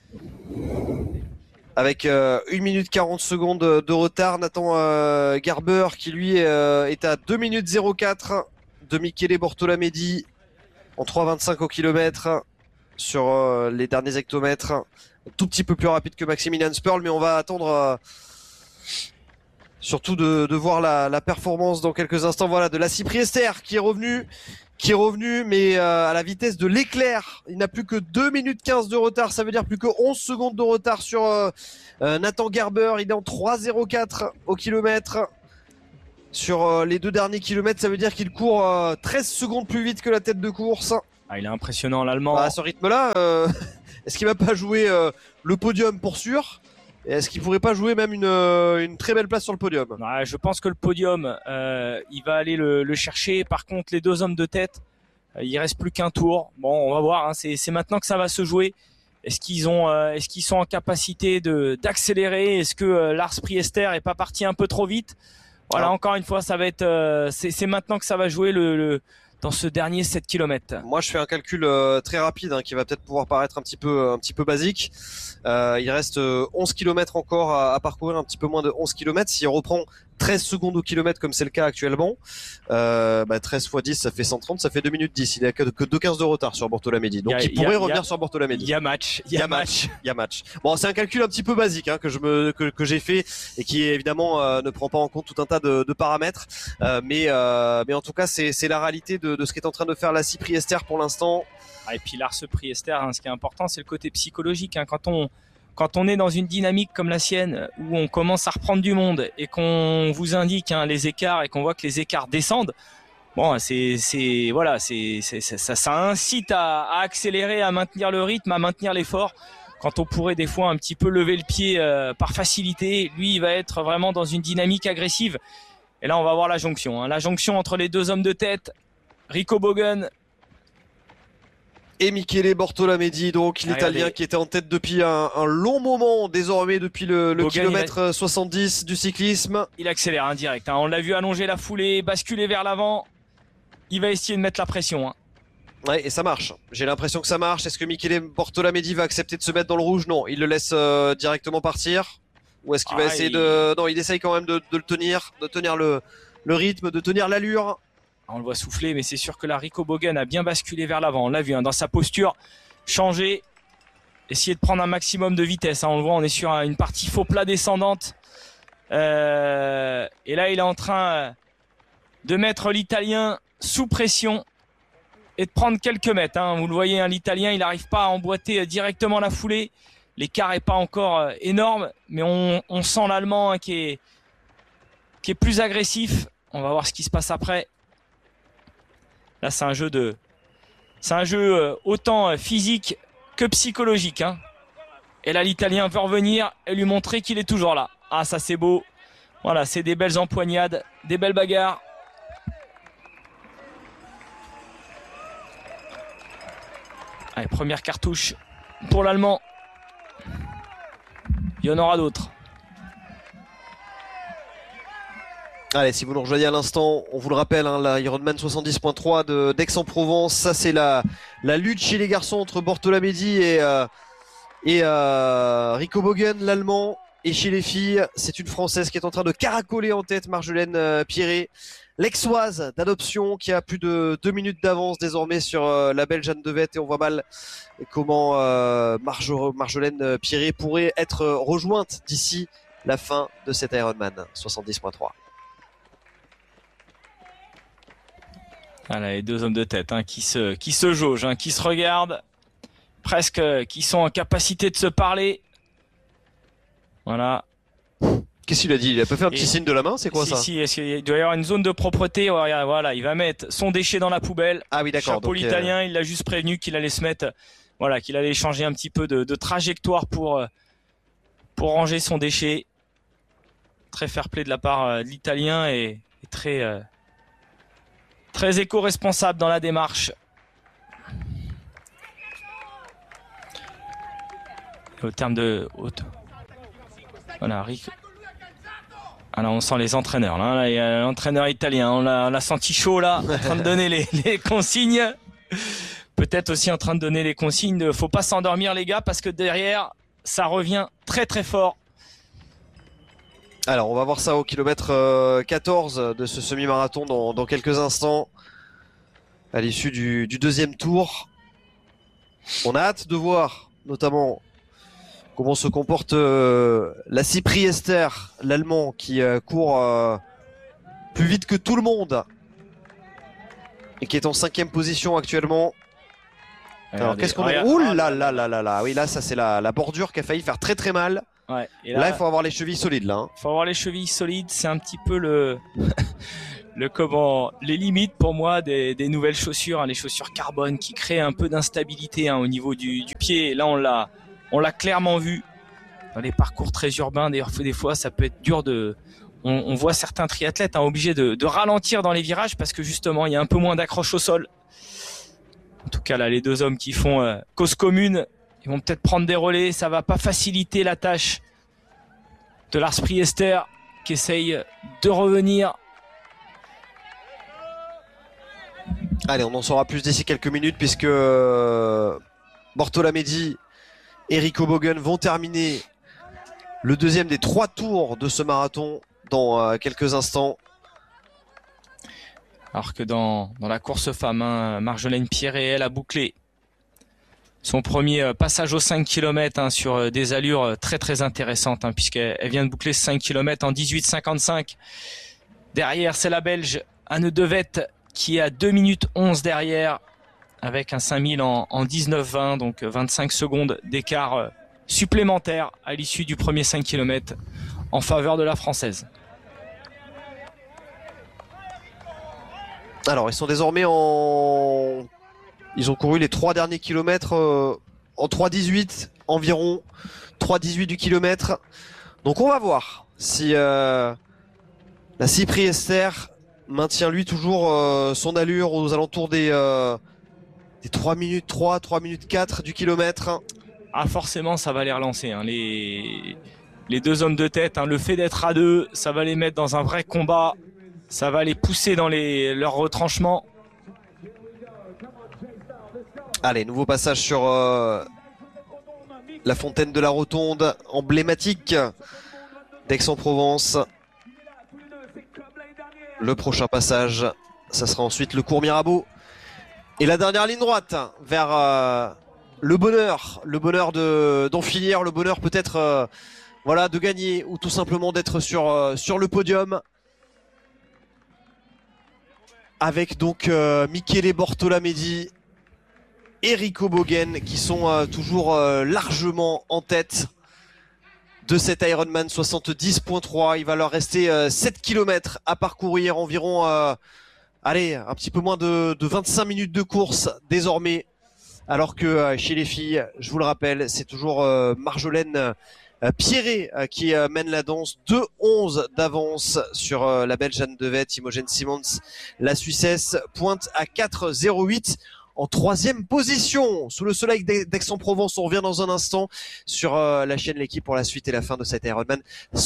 avec 1 minute 40 secondes de retard. Nathan Gerber, qui lui est à 2 minutes 04 de Michele Bortolamedi, en 3,25 au kilomètre sur les derniers hectomètres. Un tout petit peu plus rapide que Maximilian Sperl, mais on va attendre surtout de voir la performance dans quelques instants. Voilà, de Lassie Priester qui est revenu, mais à la vitesse de l'éclair. Il n'a plus que 2 minutes 15 de retard, ça veut dire plus que 11 secondes de retard sur Nathan Gerber. Il est en 3,04 au kilomètre. Sur les 2 derniers kilomètres, ça veut dire qu'il court 13 secondes plus vite que la tête de course. Ah, il est impressionnant l'Allemand. À ce rythme-là, est-ce qu'il va pas jouer le podium pour sûr? Et est-ce qu'il pourrait pas jouer même une très belle place sur le podium? Ouais, je pense que le podium, il va aller le chercher. Par contre, les 2 hommes de tête, il reste plus qu'un tour. Bon, on va voir. Hein, c'est maintenant que ça va se jouer. Est-ce qu'ils sont en capacité d'accélérer? Est-ce que Lars Priester est pas parti un peu trop vite? Voilà, encore une fois, ça va être, c'est maintenant que ça va jouer dans ce dernier 7 km. Moi, je fais un calcul très rapide qui va peut-être pouvoir paraître un petit peu basique. Il reste 11 km encore à parcourir, un petit peu moins de 11 km. Si on reprend 13 secondes au kilomètre comme c'est le cas actuellement, 13 x 10 ça fait 130, ça fait 2 minutes 10. Il a que 2,15 de retard sur Bortolamedi. Donc il pourrait revenir sur Bortolamedi. Il y a match. Il y a match. Bon, c'est un calcul un petit peu basique que j'ai fait et qui évidemment ne prend pas en compte tout un tas de paramètres. Mais en tout cas, c'est la réalité de ce qu'est en train de faire Lassie Priester pour l'instant. Et puis Lars Priester, ce qui est important, c'est le côté psychologique. Quand on est dans une dynamique comme la sienne, où on commence à reprendre du monde et qu'on vous indique les écarts et qu'on voit que les écarts descendent, bon, ça incite à accélérer, à maintenir le rythme, à maintenir l'effort. Quand on pourrait des fois un petit peu lever le pied par facilité, lui, il va être vraiment dans une dynamique agressive. Et là, on va voir la jonction. La jonction entre les 2 hommes de tête, Rico Bogen et Michele Bortolamedi, donc l'Italien qui était en tête depuis un long moment, désormais depuis le kilomètre 70 du cyclisme. Il accélère direct, on l'a vu allonger la foulée, basculer vers l'avant. Il va essayer de mettre la pression. Ouais, et ça marche. J'ai l'impression que ça marche. Est-ce que Michele Bortolamedi va accepter de se mettre dans le rouge? Non, il le laisse directement partir. Ou est-ce qu'il va essayer Non, il essaye quand même de le tenir, de tenir le rythme, de tenir l'allure. On le voit souffler, mais c'est sûr que là, Rico Bogen a bien basculé vers l'avant. On l'a vu dans sa posture, changer, essayer de prendre un maximum de vitesse. On le voit, on est sur une partie faux plat descendante. Et là, il est en train de mettre l'Italien sous pression et de prendre quelques mètres. Vous le voyez, l'Italien, il n'arrive pas à emboîter directement la foulée. L'écart n'est pas encore énorme, mais on sent l'Allemand qui est plus agressif. On va voir ce qui se passe après. Là, c'est un jeu autant physique que psychologique. Et là, l'Italien veut revenir et lui montrer qu'il est toujours là. Ah, ça c'est beau. Voilà, c'est des belles empoignades, des belles bagarres. Allez, première cartouche pour l'Allemand. Il y en aura d'autres. Allez, si vous nous rejoignez à l'instant, on vous le rappelle, la Ironman 70.3 d'Aix-en-Provence, ça c'est la lutte chez les garçons entre Bortolamedi et Rico Bogen, l'Allemand. Et chez les filles, c'est une Française qui est en train de caracoler en tête, Marjolaine Pierret, l'exoise d'adoption qui a plus de 2 minutes d'avance désormais sur la Belge Anne Devet. Et on voit mal comment Marjolaine Pierret pourrait être rejointe d'ici la fin de cet Ironman 70.3. Voilà, les 2 hommes de tête qui se jaugent, qui se regardent, presque, qui sont en capacité de se parler. Voilà. Qu'est-ce qu'il a dit? Il a pas fait un petit signe de la main? C'est quoi ça? Si, il doit y avoir une zone de propreté. Voilà, il va mettre son déchet dans la poubelle. Ah oui, d'accord. Chapeau l'Italien, il l'a juste prévenu qu'il allait se mettre, qu'il allait changer un petit peu de trajectoire pour ranger son déchet. Très fair-play de la part de l'Italien et très éco-responsable dans la démarche. Au terme de voilà, alors on sent les entraîneurs là, il y a l'entraîneur italien, on l'a senti chaud là, en train de donner les consignes. Peut-être aussi en train de donner les consignes de faut pas s'endormir les gars parce que derrière ça revient très très fort. Alors on va voir ça au kilomètre 14 de ce semi-marathon dans quelques instants, à l'issue du deuxième tour. On a hâte de voir notamment comment se comporte la Cypriester, l'Allemand, qui court plus vite que tout le monde et qui est en 5e position actuellement. Alors qu'est-ce qu'on a? Ouh là là là là là. Oui, là ça c'est la bordure qui a failli faire très très mal. Ouais, et là il faut avoir les chevilles solides là. Hein. Faut avoir les chevilles solides, c'est un petit peu les limites pour moi des nouvelles chaussures, hein, les chaussures carbone qui créent un peu d'instabilité au niveau du pied. Et là on l'a clairement vu dans les parcours très urbains. D'ailleurs des fois ça peut être dur on voit certains triathlètes obligés de ralentir dans les virages parce que justement il y a un peu moins d'accroche au sol. En tout cas là, les deux hommes qui font cause commune, ils vont peut-être prendre des relais. Ça va pas faciliter la tâche de Lars Priester qui essaye de revenir. Allez, on en saura plus d'ici quelques minutes puisque Bortolamedi et Rico Bogen vont terminer le deuxième des 3 tours de ce marathon dans quelques instants. Alors que dans la course femmes, Marjolaine Pierret, elle a bouclé son premier passage aux 5 km sur des allures très très intéressantes puisqu'elle vient de boucler 5 km en 18,55. Derrière, c'est la Belge Anne Devet qui est à 2 minutes 11 derrière avec un 5000 en 19,20, donc 25 secondes d'écart supplémentaire à l'issue du premier 5 km en faveur de la Française. Alors, ils sont désormais ils ont couru les 3 derniers kilomètres en 3,18 environ, 3,18 du kilomètre. Donc on va voir si la Cypriester maintient lui toujours son allure aux alentours des 3 minutes 3, 3 minutes 4 du kilomètre. Ah forcément ça va les relancer, les deux hommes de tête, le fait d'être à 2, ça va les mettre dans un vrai combat. Ça va les pousser dans leurs retranchements. Allez, nouveau passage sur la fontaine de la Rotonde, emblématique d'Aix-en-Provence. Le prochain passage, ça sera ensuite le cours Mirabeau. Et la dernière ligne droite vers le bonheur d'en finir, le bonheur peut-être de gagner ou tout simplement d'être sur le podium. Avec donc Michele Bortolamedi et Rico Bogen qui sont toujours largement en tête de cet Ironman 70.3. Il va leur rester 7 km à parcourir, environ un petit peu moins de 25 minutes de course désormais. Alors que chez les filles, je vous le rappelle, c'est toujours Marjolaine Pierret qui mène la danse, 2,11 d'avance sur la Belge Anne Devet. Imogen Simons, la Suissesse, pointe à 4,08 en 3e position. Sous le soleil d'Aix-en-Provence, on revient dans un instant sur la chaîne L'équipe pour la suite et la fin de cet Ironman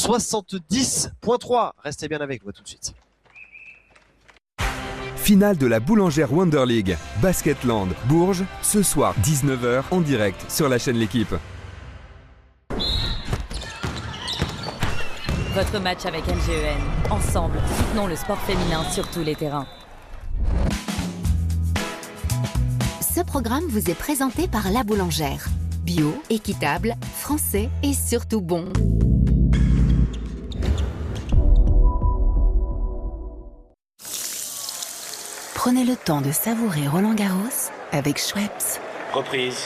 70.3. Restez bien avec nous, à tout de suite. Finale de la Boulangère Wonder League, Basketland, Bourges, ce soir 19h en direct sur la chaîne L'équipe. Votre match avec LGEN. Ensemble, soutenons le sport féminin sur tous les terrains. Ce programme vous est présenté par La Boulangère. Bio, équitable, français et surtout bon. Prenez le temps de savourer Roland-Garros avec Schweppes. Reprise.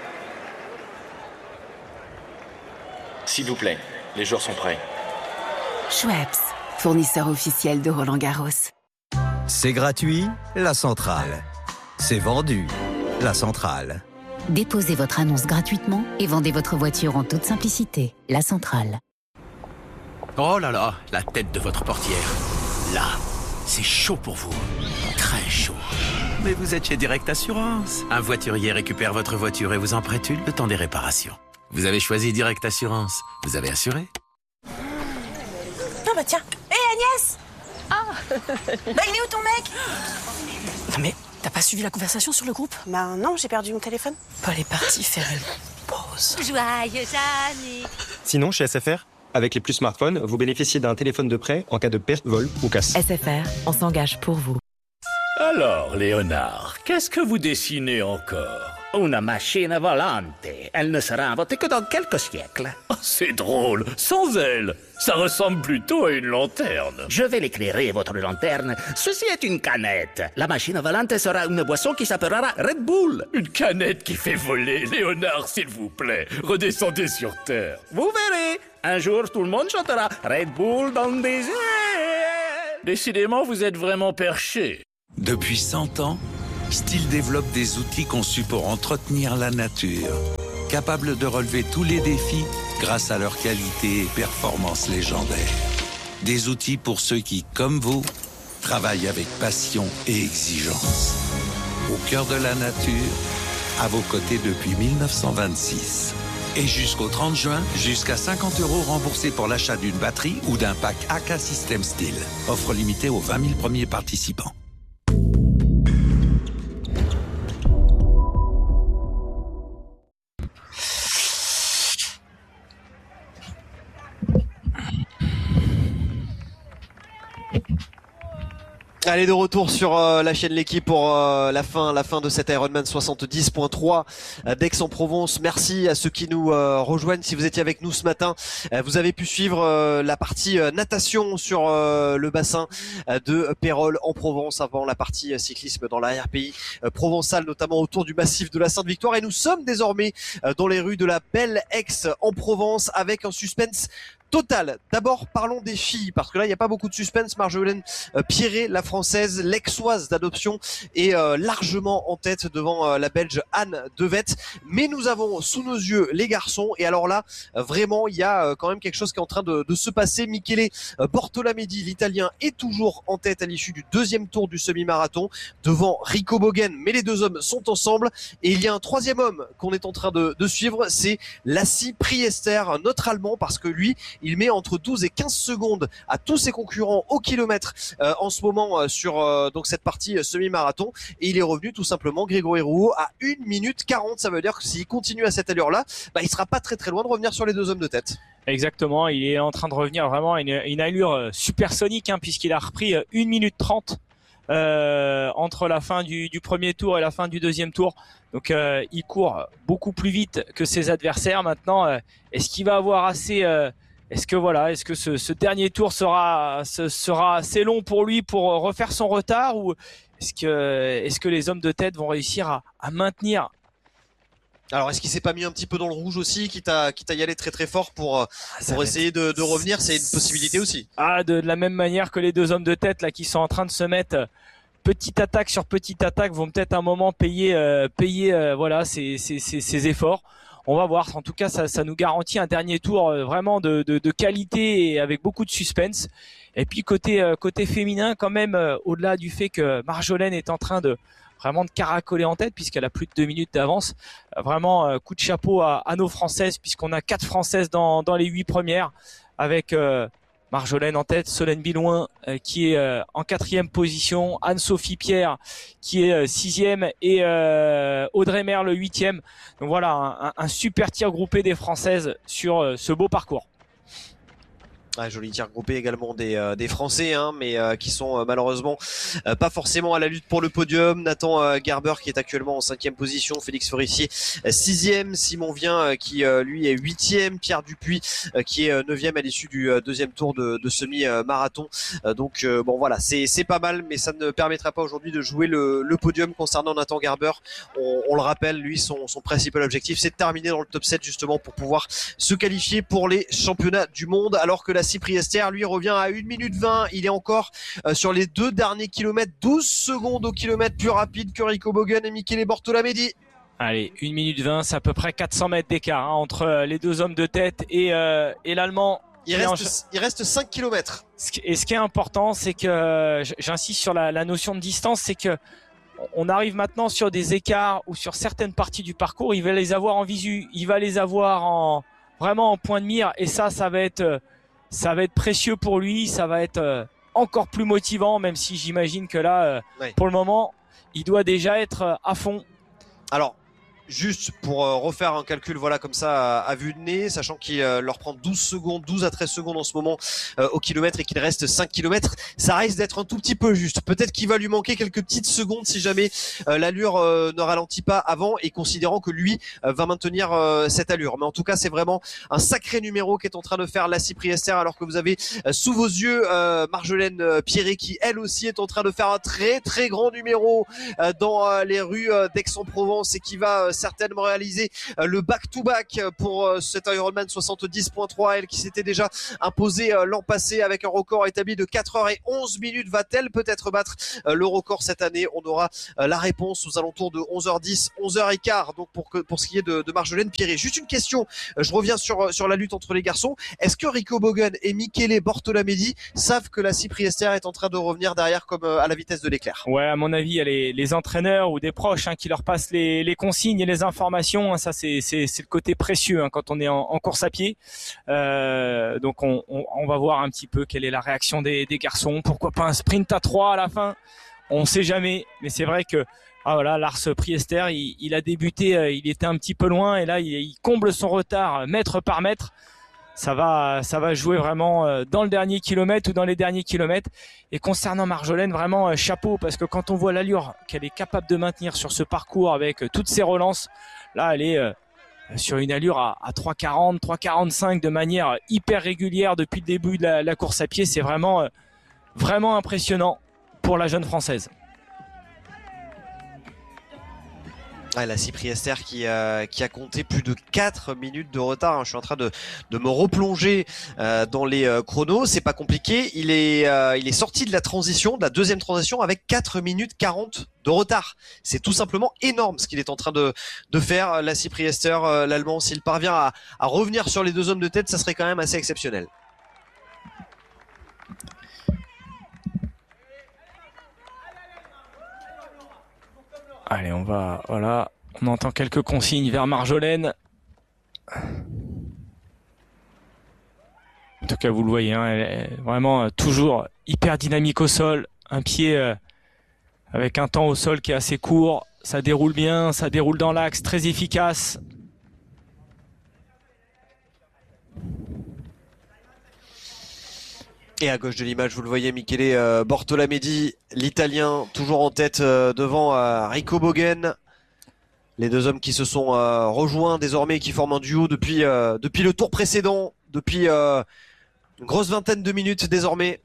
S'il vous plaît, les joueurs sont prêts. Schweppes, fournisseur officiel de Roland-Garros. C'est gratuit, la centrale. C'est vendu, la centrale. Déposez votre annonce gratuitement et vendez votre voiture en toute simplicité. La centrale. Oh là là, la tête de votre portière. Là, c'est chaud pour vous. Très chaud. Mais vous êtes chez Direct Assurance. Un voiturier récupère votre voiture et vous en prête une le temps des réparations. Vous avez choisi Direct Assurance. Vous avez assuré? Ah bah tiens. Hé Agnès! Ah bah il est où ton mec? Non mais, t'as pas suivi la conversation sur le groupe? Bah non, j'ai perdu mon téléphone. Paul est parti faire une pause. Joyeux anniversaire. Sinon, chez SFR, avec les plus smartphones, vous bénéficiez d'un téléphone de prêt en cas de perte, vol ou casse. SFR, on s'engage pour vous. Alors, Léonard, qu'est-ce que vous dessinez encore? Una machine volante. Elle ne sera inventée que dans quelques siècles. Oh, c'est drôle, sans elle. Ça ressemble plutôt à une lanterne. Je vais l'éclairer, votre lanterne. Ceci est une canette. La machine volante sera une boisson qui s'appellera Red Bull. Une canette qui fait voler. Léonard, s'il vous plaît, redescendez sur Terre. Vous verrez. Un jour, tout le monde chantera Red Bull dans des airs. Décidément, vous êtes vraiment perché. Depuis 100 ans, Stihl développe des outils conçus pour entretenir la nature, capables de relever tous les défis grâce à leur qualité et performance légendaires. Des outils pour ceux qui, comme vous, travaillent avec passion et exigence. Au cœur de la nature, à vos côtés depuis 1926. Et jusqu'au 30 juin, jusqu'à 50 € remboursés pour l'achat d'une batterie ou d'un pack AK System Stihl. Offre limitée aux 20 000 premiers participants. Allez, de retour sur la chaîne L'Équipe pour la fin de cet Ironman 70.3 d'Aix-en-Provence. Merci à ceux qui nous rejoignent. Si vous étiez avec nous ce matin, vous avez pu suivre la partie natation sur le bassin de Pérols en Provence avant la partie cyclisme dans la RPI provençale, notamment autour du massif de la Sainte-Victoire. Et nous sommes désormais dans les rues de la belle Aix en Provence avec un suspense total. D'abord, parlons des filles, parce que là, il n'y a pas beaucoup de suspense. Marjolaine Pierret, la française, l'exoise d'adoption, est largement en tête devant la Belge Anne Devet. Mais nous avons sous nos yeux les garçons. Et alors là, vraiment, il y a quand même quelque chose qui est en train de se passer. Michele Bortolamedi, l'Italien, est toujours en tête à l'issue du deuxième tour du semi-marathon, devant Rico Bogen. Mais les deux hommes sont ensemble. Et il y a un troisième homme qu'on est en train de suivre, c'est Lassi Priester, notre Allemand, parce que lui, il met entre 12 et 15 secondes à tous ses concurrents au kilomètre en ce moment sur donc cette partie semi-marathon, et il est revenu tout simplement, Grégory Rouault, à 1 minute 40. Ça veut dire que s'il continue à cette allure-là, il sera pas très loin de revenir sur les deux hommes de tête. Exactement, il est en train de revenir vraiment à une allure supersonique, puisqu'il a repris 1 minute 30 entre la fin du premier tour et la fin du deuxième tour. Donc il court beaucoup plus vite que ses adversaires. Maintenant, est-ce qu'il va avoir assez est-ce que ce dernier tour sera assez long pour lui pour refaire son retard, ou est-ce que les hommes de tête vont réussir à maintenir? Alors, est-ce qu'il s'est pas mis un petit peu dans le rouge aussi, quitte à y aller très fort pour essayer de revenir? C'est une possibilité aussi. De la même manière que les deux hommes de tête là qui sont en train de se mettre petite attaque sur petite attaque vont peut-être un moment payer ces efforts. On va voir. En tout cas, ça nous garantit un dernier tour vraiment de qualité et avec beaucoup de suspense. Et puis côté féminin, quand même, au-delà du fait que Marjolaine est en train de caracoler en tête, puisqu'elle a plus de 2 minutes d'avance. Vraiment, coup de chapeau à nos Françaises, puisqu'on a 4 Françaises dans les 8 premières, avec Marjolaine en tête, Solène Bilouin qui est en 4e position, Anne-Sophie Pierre qui est 6e et Audrey Merle le 8e. Donc voilà, un super tir groupé des Françaises sur ce beau parcours. Joli tir groupé également des Français, mais qui sont malheureusement pas forcément à la lutte pour le podium. Nathan Gerber qui est actuellement en 5e position, Félix Forissier 6e, Simon Vien qui lui est 8e, Pierre Dupuis qui est 9e à l'issue du deuxième tour de semi-marathon. Donc voilà, c'est pas mal, mais ça ne permettra pas aujourd'hui de jouer le podium. Concernant Nathan Gerber, on le rappelle, lui son principal objectif c'est de terminer dans le top 7 justement pour pouvoir se qualifier pour les championnats du monde, alors que Lassi Priester lui revient à 1 minute 20. Il est encore sur les 2 derniers kilomètres, 12 secondes au kilomètre plus rapide que Rico Bogen et Michele Bortolamedi. Allez, 1 minute 20, c'est à peu près 400 mètres d'écart entre les deux hommes de tête et l'Allemand. Il reste 5 kilomètres. Et ce qui est important, c'est que j'insiste sur la notion de distance, c'est que on arrive maintenant sur des écarts ou sur certaines parties du parcours, il va les avoir en visu, il va les avoir vraiment en point de mire, et ça va être précieux pour lui, ça va être encore plus motivant, même si j'imagine que là, pour le moment, il doit déjà être à fond. Alors, juste pour refaire un calcul voilà comme ça à vue de nez, sachant qu'il leur prend 12 à 13 secondes en ce moment au kilomètre et qu'il reste 5 kilomètres, ça risque d'être un tout petit peu juste. Peut-être qu'il va lui manquer quelques petites secondes si jamais l'allure ne ralentit pas avant, et considérant que lui va maintenir cette allure. Mais en tout cas, c'est vraiment un sacré numéro qu'est en train de faire Lassie Priester, alors que vous avez sous vos yeux Marjolaine Pierret qui elle aussi est en train de faire un très très grand numéro dans les rues d'Aix-en-Provence, et qui va certainement réaliser le back-to-back pour cet Ironman 70.3. Elle qui s'était déjà imposée l'an passé avec un record établi de 4h11 minutes. Va-t-elle peut-être battre le record cette année? On aura la réponse aux alentours de 11h10, 11h15. Donc pour ce qui est de Marjolaine Pierret. Juste une question, je reviens sur la lutte entre les garçons. Est-ce que Rico Bogen et Michele Bortolamedi savent que Lassie Priester est en train de revenir derrière comme à la vitesse de l'éclair? Ouais, à mon avis, il y a les entraîneurs ou des proches qui leur passent les consignes et les informations. Ça, c'est le côté précieux quand on est en course à pied. Donc on va voir un petit peu quelle est la réaction des garçons. Pourquoi pas un sprint à 3 à la fin? On sait jamais. Mais c'est vrai que voilà, Lars Priester, il a débuté, il était un petit peu loin, et là il comble son retard mètre par mètre. Ça va jouer vraiment dans le dernier kilomètre ou dans les derniers kilomètres. Et concernant Marjolaine, vraiment chapeau, parce que quand on voit l'allure qu'elle est capable de maintenir sur ce parcours avec toutes ses relances, là elle est sur une allure à 3,40, 3,45 de manière hyper régulière depuis le début de la course à pied. C'est vraiment impressionnant pour la jeune Française. Lassie Priester qui a compté plus de 4 minutes de retard. Je suis en train de me replonger dans les chronos. C'est pas compliqué. Il est sorti de la deuxième transition avec 4 minutes 40 de retard. C'est tout simplement énorme ce qu'il est en train de faire, Lassie Priester, l'Allemand. S'il parvient à revenir sur les deux hommes de tête, ça serait quand même assez exceptionnel. Allez, on entend quelques consignes vers Marjolaine. En tout cas, vous le voyez, elle est vraiment toujours hyper dynamique au sol. Un pied avec un temps au sol qui est assez court. Ça déroule bien, ça déroule dans l'axe, très efficace. Et à gauche de l'image, vous le voyez, Michele Bortolamedi, l'Italien, toujours en tête devant Rico Bogen. Les deux hommes qui se sont rejoints désormais, qui forment un duo depuis le tour précédent, depuis une grosse vingtaine de minutes désormais.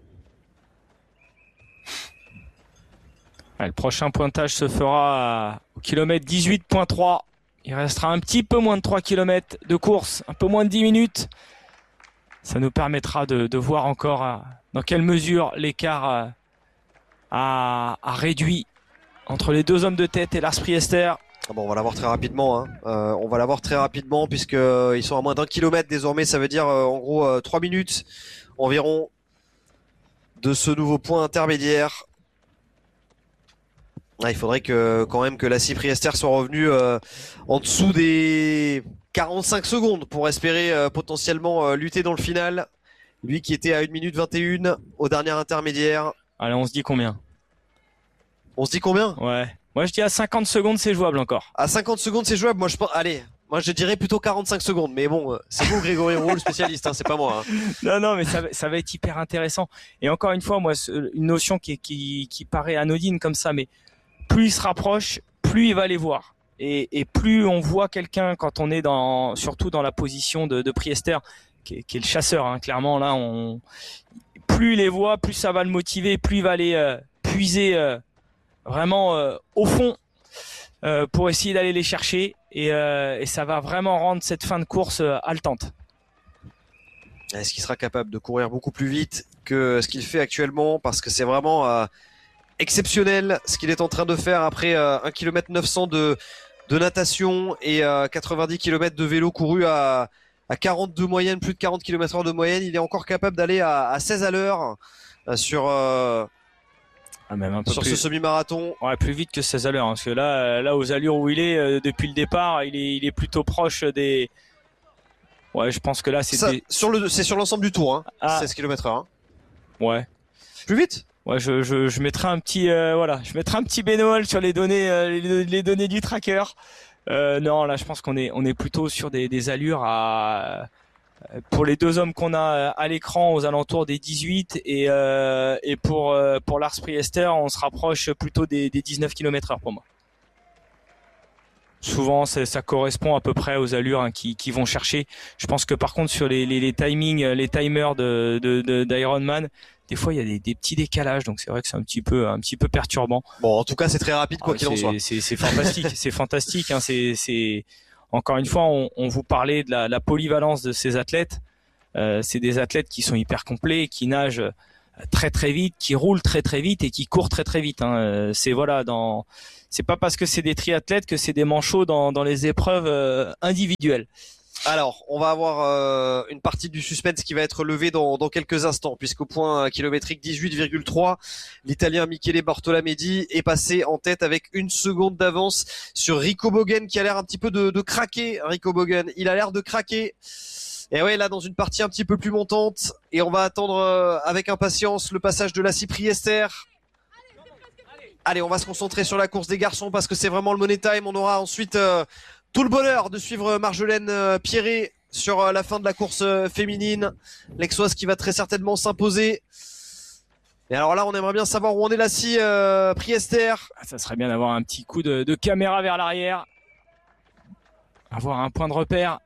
Le prochain pointage se fera au kilomètre 18.3. Il restera un petit peu moins de 3 km de course, un peu moins de 10 minutes. Ça nous permettra de voir encore dans quelle mesure l'écart a réduit entre les deux hommes de tête et Lars Priester. Bon, on va l'avoir très rapidement. On va l'avoir très rapidement puisqu'ils sont à moins d'1 kilomètre désormais. Ça veut dire en gros 3 minutes environ de ce nouveau point intermédiaire. Il faudrait quand même que Lassie Priester soit revenu en dessous des 45 secondes pour espérer potentiellement lutter dans le final. Lui qui était à 1 minute 21 au dernier intermédiaire. Allez, on se dit combien? On se dit combien? Ouais. Moi je dis à 50 secondes c'est jouable encore. À 50 secondes c'est jouable. Moi je pense. Allez. Moi je dirais plutôt 45 secondes. Mais bon, c'est vous Grégory Roux le spécialiste, c'est pas moi. Non mais ça va être hyper intéressant. Et encore une fois, moi une notion qui paraît anodine comme ça, mais plus il se rapproche, plus il va les voir. Et plus on voit quelqu'un quand on est surtout dans la position de Priester, qui est le chasseur, clairement là, plus il les voit, plus ça va le motiver, plus il va aller puiser vraiment au fond pour essayer d'aller les chercher, et ça va vraiment rendre cette fin de course haletante. Est-ce qu'il sera capable de courir beaucoup plus vite que ce qu'il fait actuellement, parce que c'est vraiment exceptionnel ce qu'il est en train de faire après 1 km 900 de natation et 90 km de vélo couru à 42 moyenne, plus de 40 km/h de moyenne. Il est encore capable d'aller à 16 à l'heure sur même un peu sur plus, ce semi-marathon. Ouais, plus vite que 16 à l'heure, parce que là aux allures où il est depuis le départ, il est plutôt proche des. Ouais, je pense que là c'est sur l'ensemble du tour, 16 km/h. Ouais. Plus vite. Ouais, je mettrai un petit je mettrai un petit bémol sur les données du tracker. Non, là, je pense qu'on est plutôt sur des allures pour les deux hommes qu'on a à l'écran aux alentours des 18 et pour Lars Priester, on se rapproche plutôt des 19 km/h pour moi. Souvent, ça correspond à peu près aux allures qui vont chercher. Je pense que par contre sur les timings, les timers d'Ironman, des fois il y a des petits décalages, donc c'est vrai que c'est un petit peu perturbant. Bon, en tout cas, c'est très rapide quoi qu'il en soit. C'est fantastique, c'est fantastique. Hein, c'est encore une fois, on vous parlait de la polyvalence de ces athlètes. C'est des athlètes qui sont hyper complets, qui nagent très très vite, qui roulent très très vite et qui courent très très vite. Hein. C'est pas parce que c'est des triathlètes que c'est des manchots dans les épreuves individuelles. Alors, on va avoir une partie du suspense qui va être levée dans quelques instants, puisqu'au point kilométrique 18,3, l'Italien Michele Bortolamedi est passé en tête avec 1 seconde d'avance sur Rico Bogen, qui a l'air un petit peu de craquer. Rico Bogen, il a l'air de craquer. Et ouais, là, dans une partie un petit peu plus montante, et on va attendre avec impatience le passage de Lassi Priester. Allez, on va se concentrer sur la course des garçons parce que c'est vraiment le money time. On aura ensuite tout le bonheur de suivre Marjolaine Pierret sur la fin de la course féminine. L'Aixoise qui va très certainement s'imposer. Et alors là, on aimerait bien savoir où on est Lassi Priester. Ça serait bien d'avoir un petit coup de caméra vers l'arrière. Avoir un point de repère.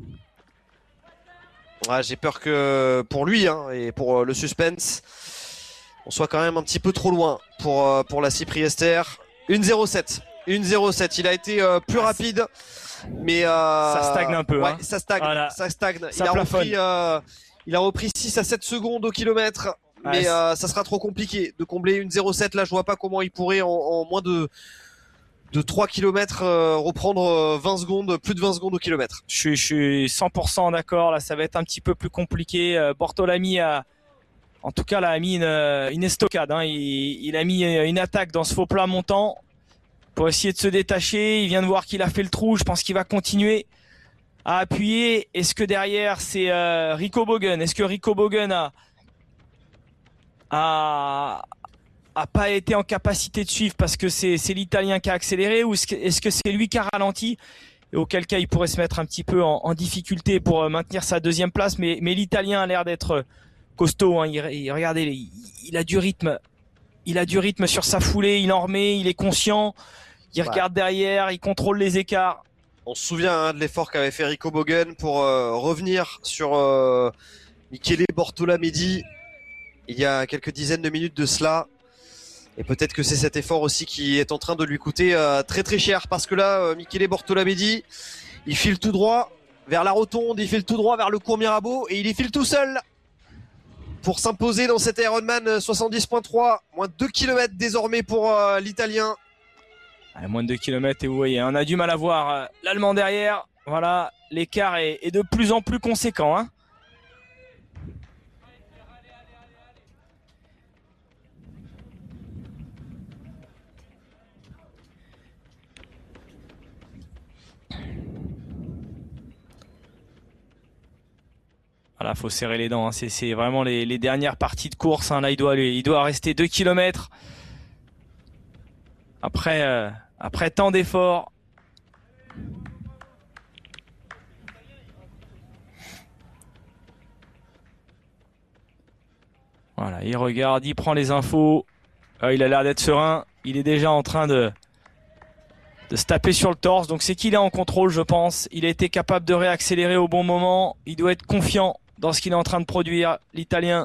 Ouais, j'ai peur que pour lui et pour le suspense, on soit quand même un petit peu trop loin pour Lassi Priester. 1,07. 1,07. Il a été plus rapide, mais ça stagne un peu. Ouais, hein. ça stagne. Voilà. Ça stagne. Ça Il a repris 6 à 7 secondes au kilomètre, mais ça sera trop compliqué de combler 1,07. Là, je vois pas comment il pourrait en moins de 3 km reprendre 20 secondes, plus de 20 secondes au kilomètre. Je suis 100% d'accord. Là, ça va être un petit peu plus compliqué. Bortolami en tout cas, là, a mis une estocade. Hein. Il a mis une attaque dans ce faux plat montant pour essayer de se détacher. Il vient de voir qu'il a fait le trou. Je pense qu'il va continuer à appuyer. Est-ce que derrière, c'est Rico Bogen? Est-ce que Rico Bogen a pas été en capacité de suivre parce que c'est l'Italien qui a accéléré, ou est-ce que c'est lui qui a ralenti, et auquel cas il pourrait se mettre un petit peu en difficulté pour maintenir sa deuxième place, mais l'Italien a l'air d'être costaud, hein. Regardez, il a du rythme sur sa foulée, il en remet, il est conscient, il regarde derrière, il contrôle les écarts. On se souvient de l'effort qu'avait fait Rico Bogen pour revenir sur Michele Bortolamedi il y a quelques dizaines de minutes de cela. Et peut-être que c'est cet effort aussi qui est en train de lui coûter très très cher, parce que là, Michele Bortolamedi, il file tout droit vers la rotonde, il file tout droit vers le cours Mirabeau, et il y file tout seul pour s'imposer dans cet Ironman 70.3, moins de 2 km désormais pour l'Italien. Moins de 2 km, et vous voyez, on a du mal à voir l'Allemand derrière. Voilà, l'écart est de plus en plus conséquent. Hein. Voilà, faut serrer les dents. Hein. C'est vraiment les dernières parties de course. Hein. Là, il doit rester 2 km. Après tant d'efforts. Voilà, il regarde, il prend les infos. Il a l'air d'être serein. Il est déjà en train de se taper sur le torse. Donc c'est qu'il est en contrôle, je pense. Il a été capable de réaccélérer au bon moment. Il doit être confiant dans ce qu'il est en train de produire, l'Italien.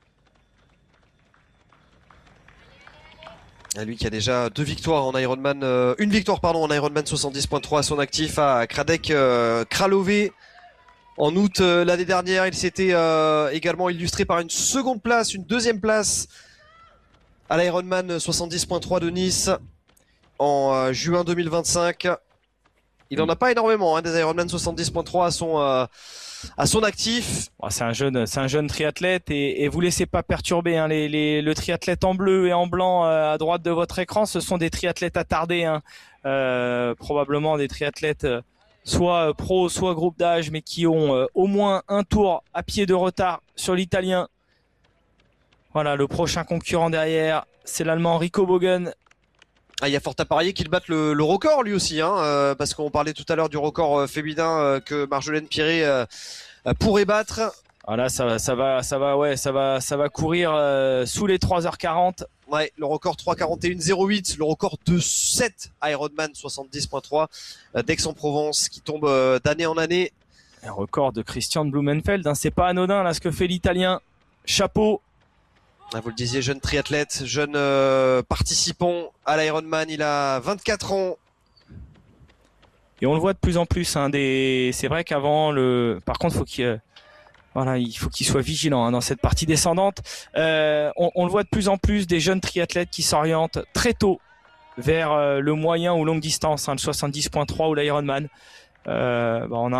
Lui qui a déjà 2 victoires en Ironman, une victoire pardon en Ironman 70.3 à son actif à Kradec Kralové. En août l'année dernière, il s'était également illustré par une seconde place, une deuxième place à l'Ironman 70.3 de Nice en juin 2025. Il n'en a pas énormément des Ironman 70.3 à son actif. C'est un jeune triathlète, et vous laissez pas perturber. Hein, le triathlète en bleu et en blanc à droite de votre écran, ce sont des triathlètes attardés. Hein, probablement des triathlètes soit pro, soit groupe d'âge, mais qui ont au moins un tour à pied de retard sur l'Italien. Voilà, le prochain concurrent derrière, c'est l'Allemand Rico Bogen. Ah, il y a fort à parier qu'il batte le record lui aussi, hein, parce qu'on parlait tout à l'heure du record féminin que Marjolaine Piré pourrait battre. Ah là, ça va courir sous les 3h40. Ouais, le record 3:41,08, le record de 7 Ironman 70.3 d'Aix-en-Provence qui tombe d'année en année. Un record de Christian Blumenfeld, hein, c'est pas anodin là ce que fait l'Italien. Chapeau. Vous le disiez, jeune triathlète, jeune participant à l'Ironman, il a 24 ans. Et on le voit de plus en plus. Hein, c'est vrai qu'avant, par contre, il faut qu'il soit vigilant dans cette partie descendante. On le voit de plus en plus des jeunes triathlètes qui s'orientent très tôt vers le moyen ou longue distance, hein, le 70.3 ou l'Ironman. On a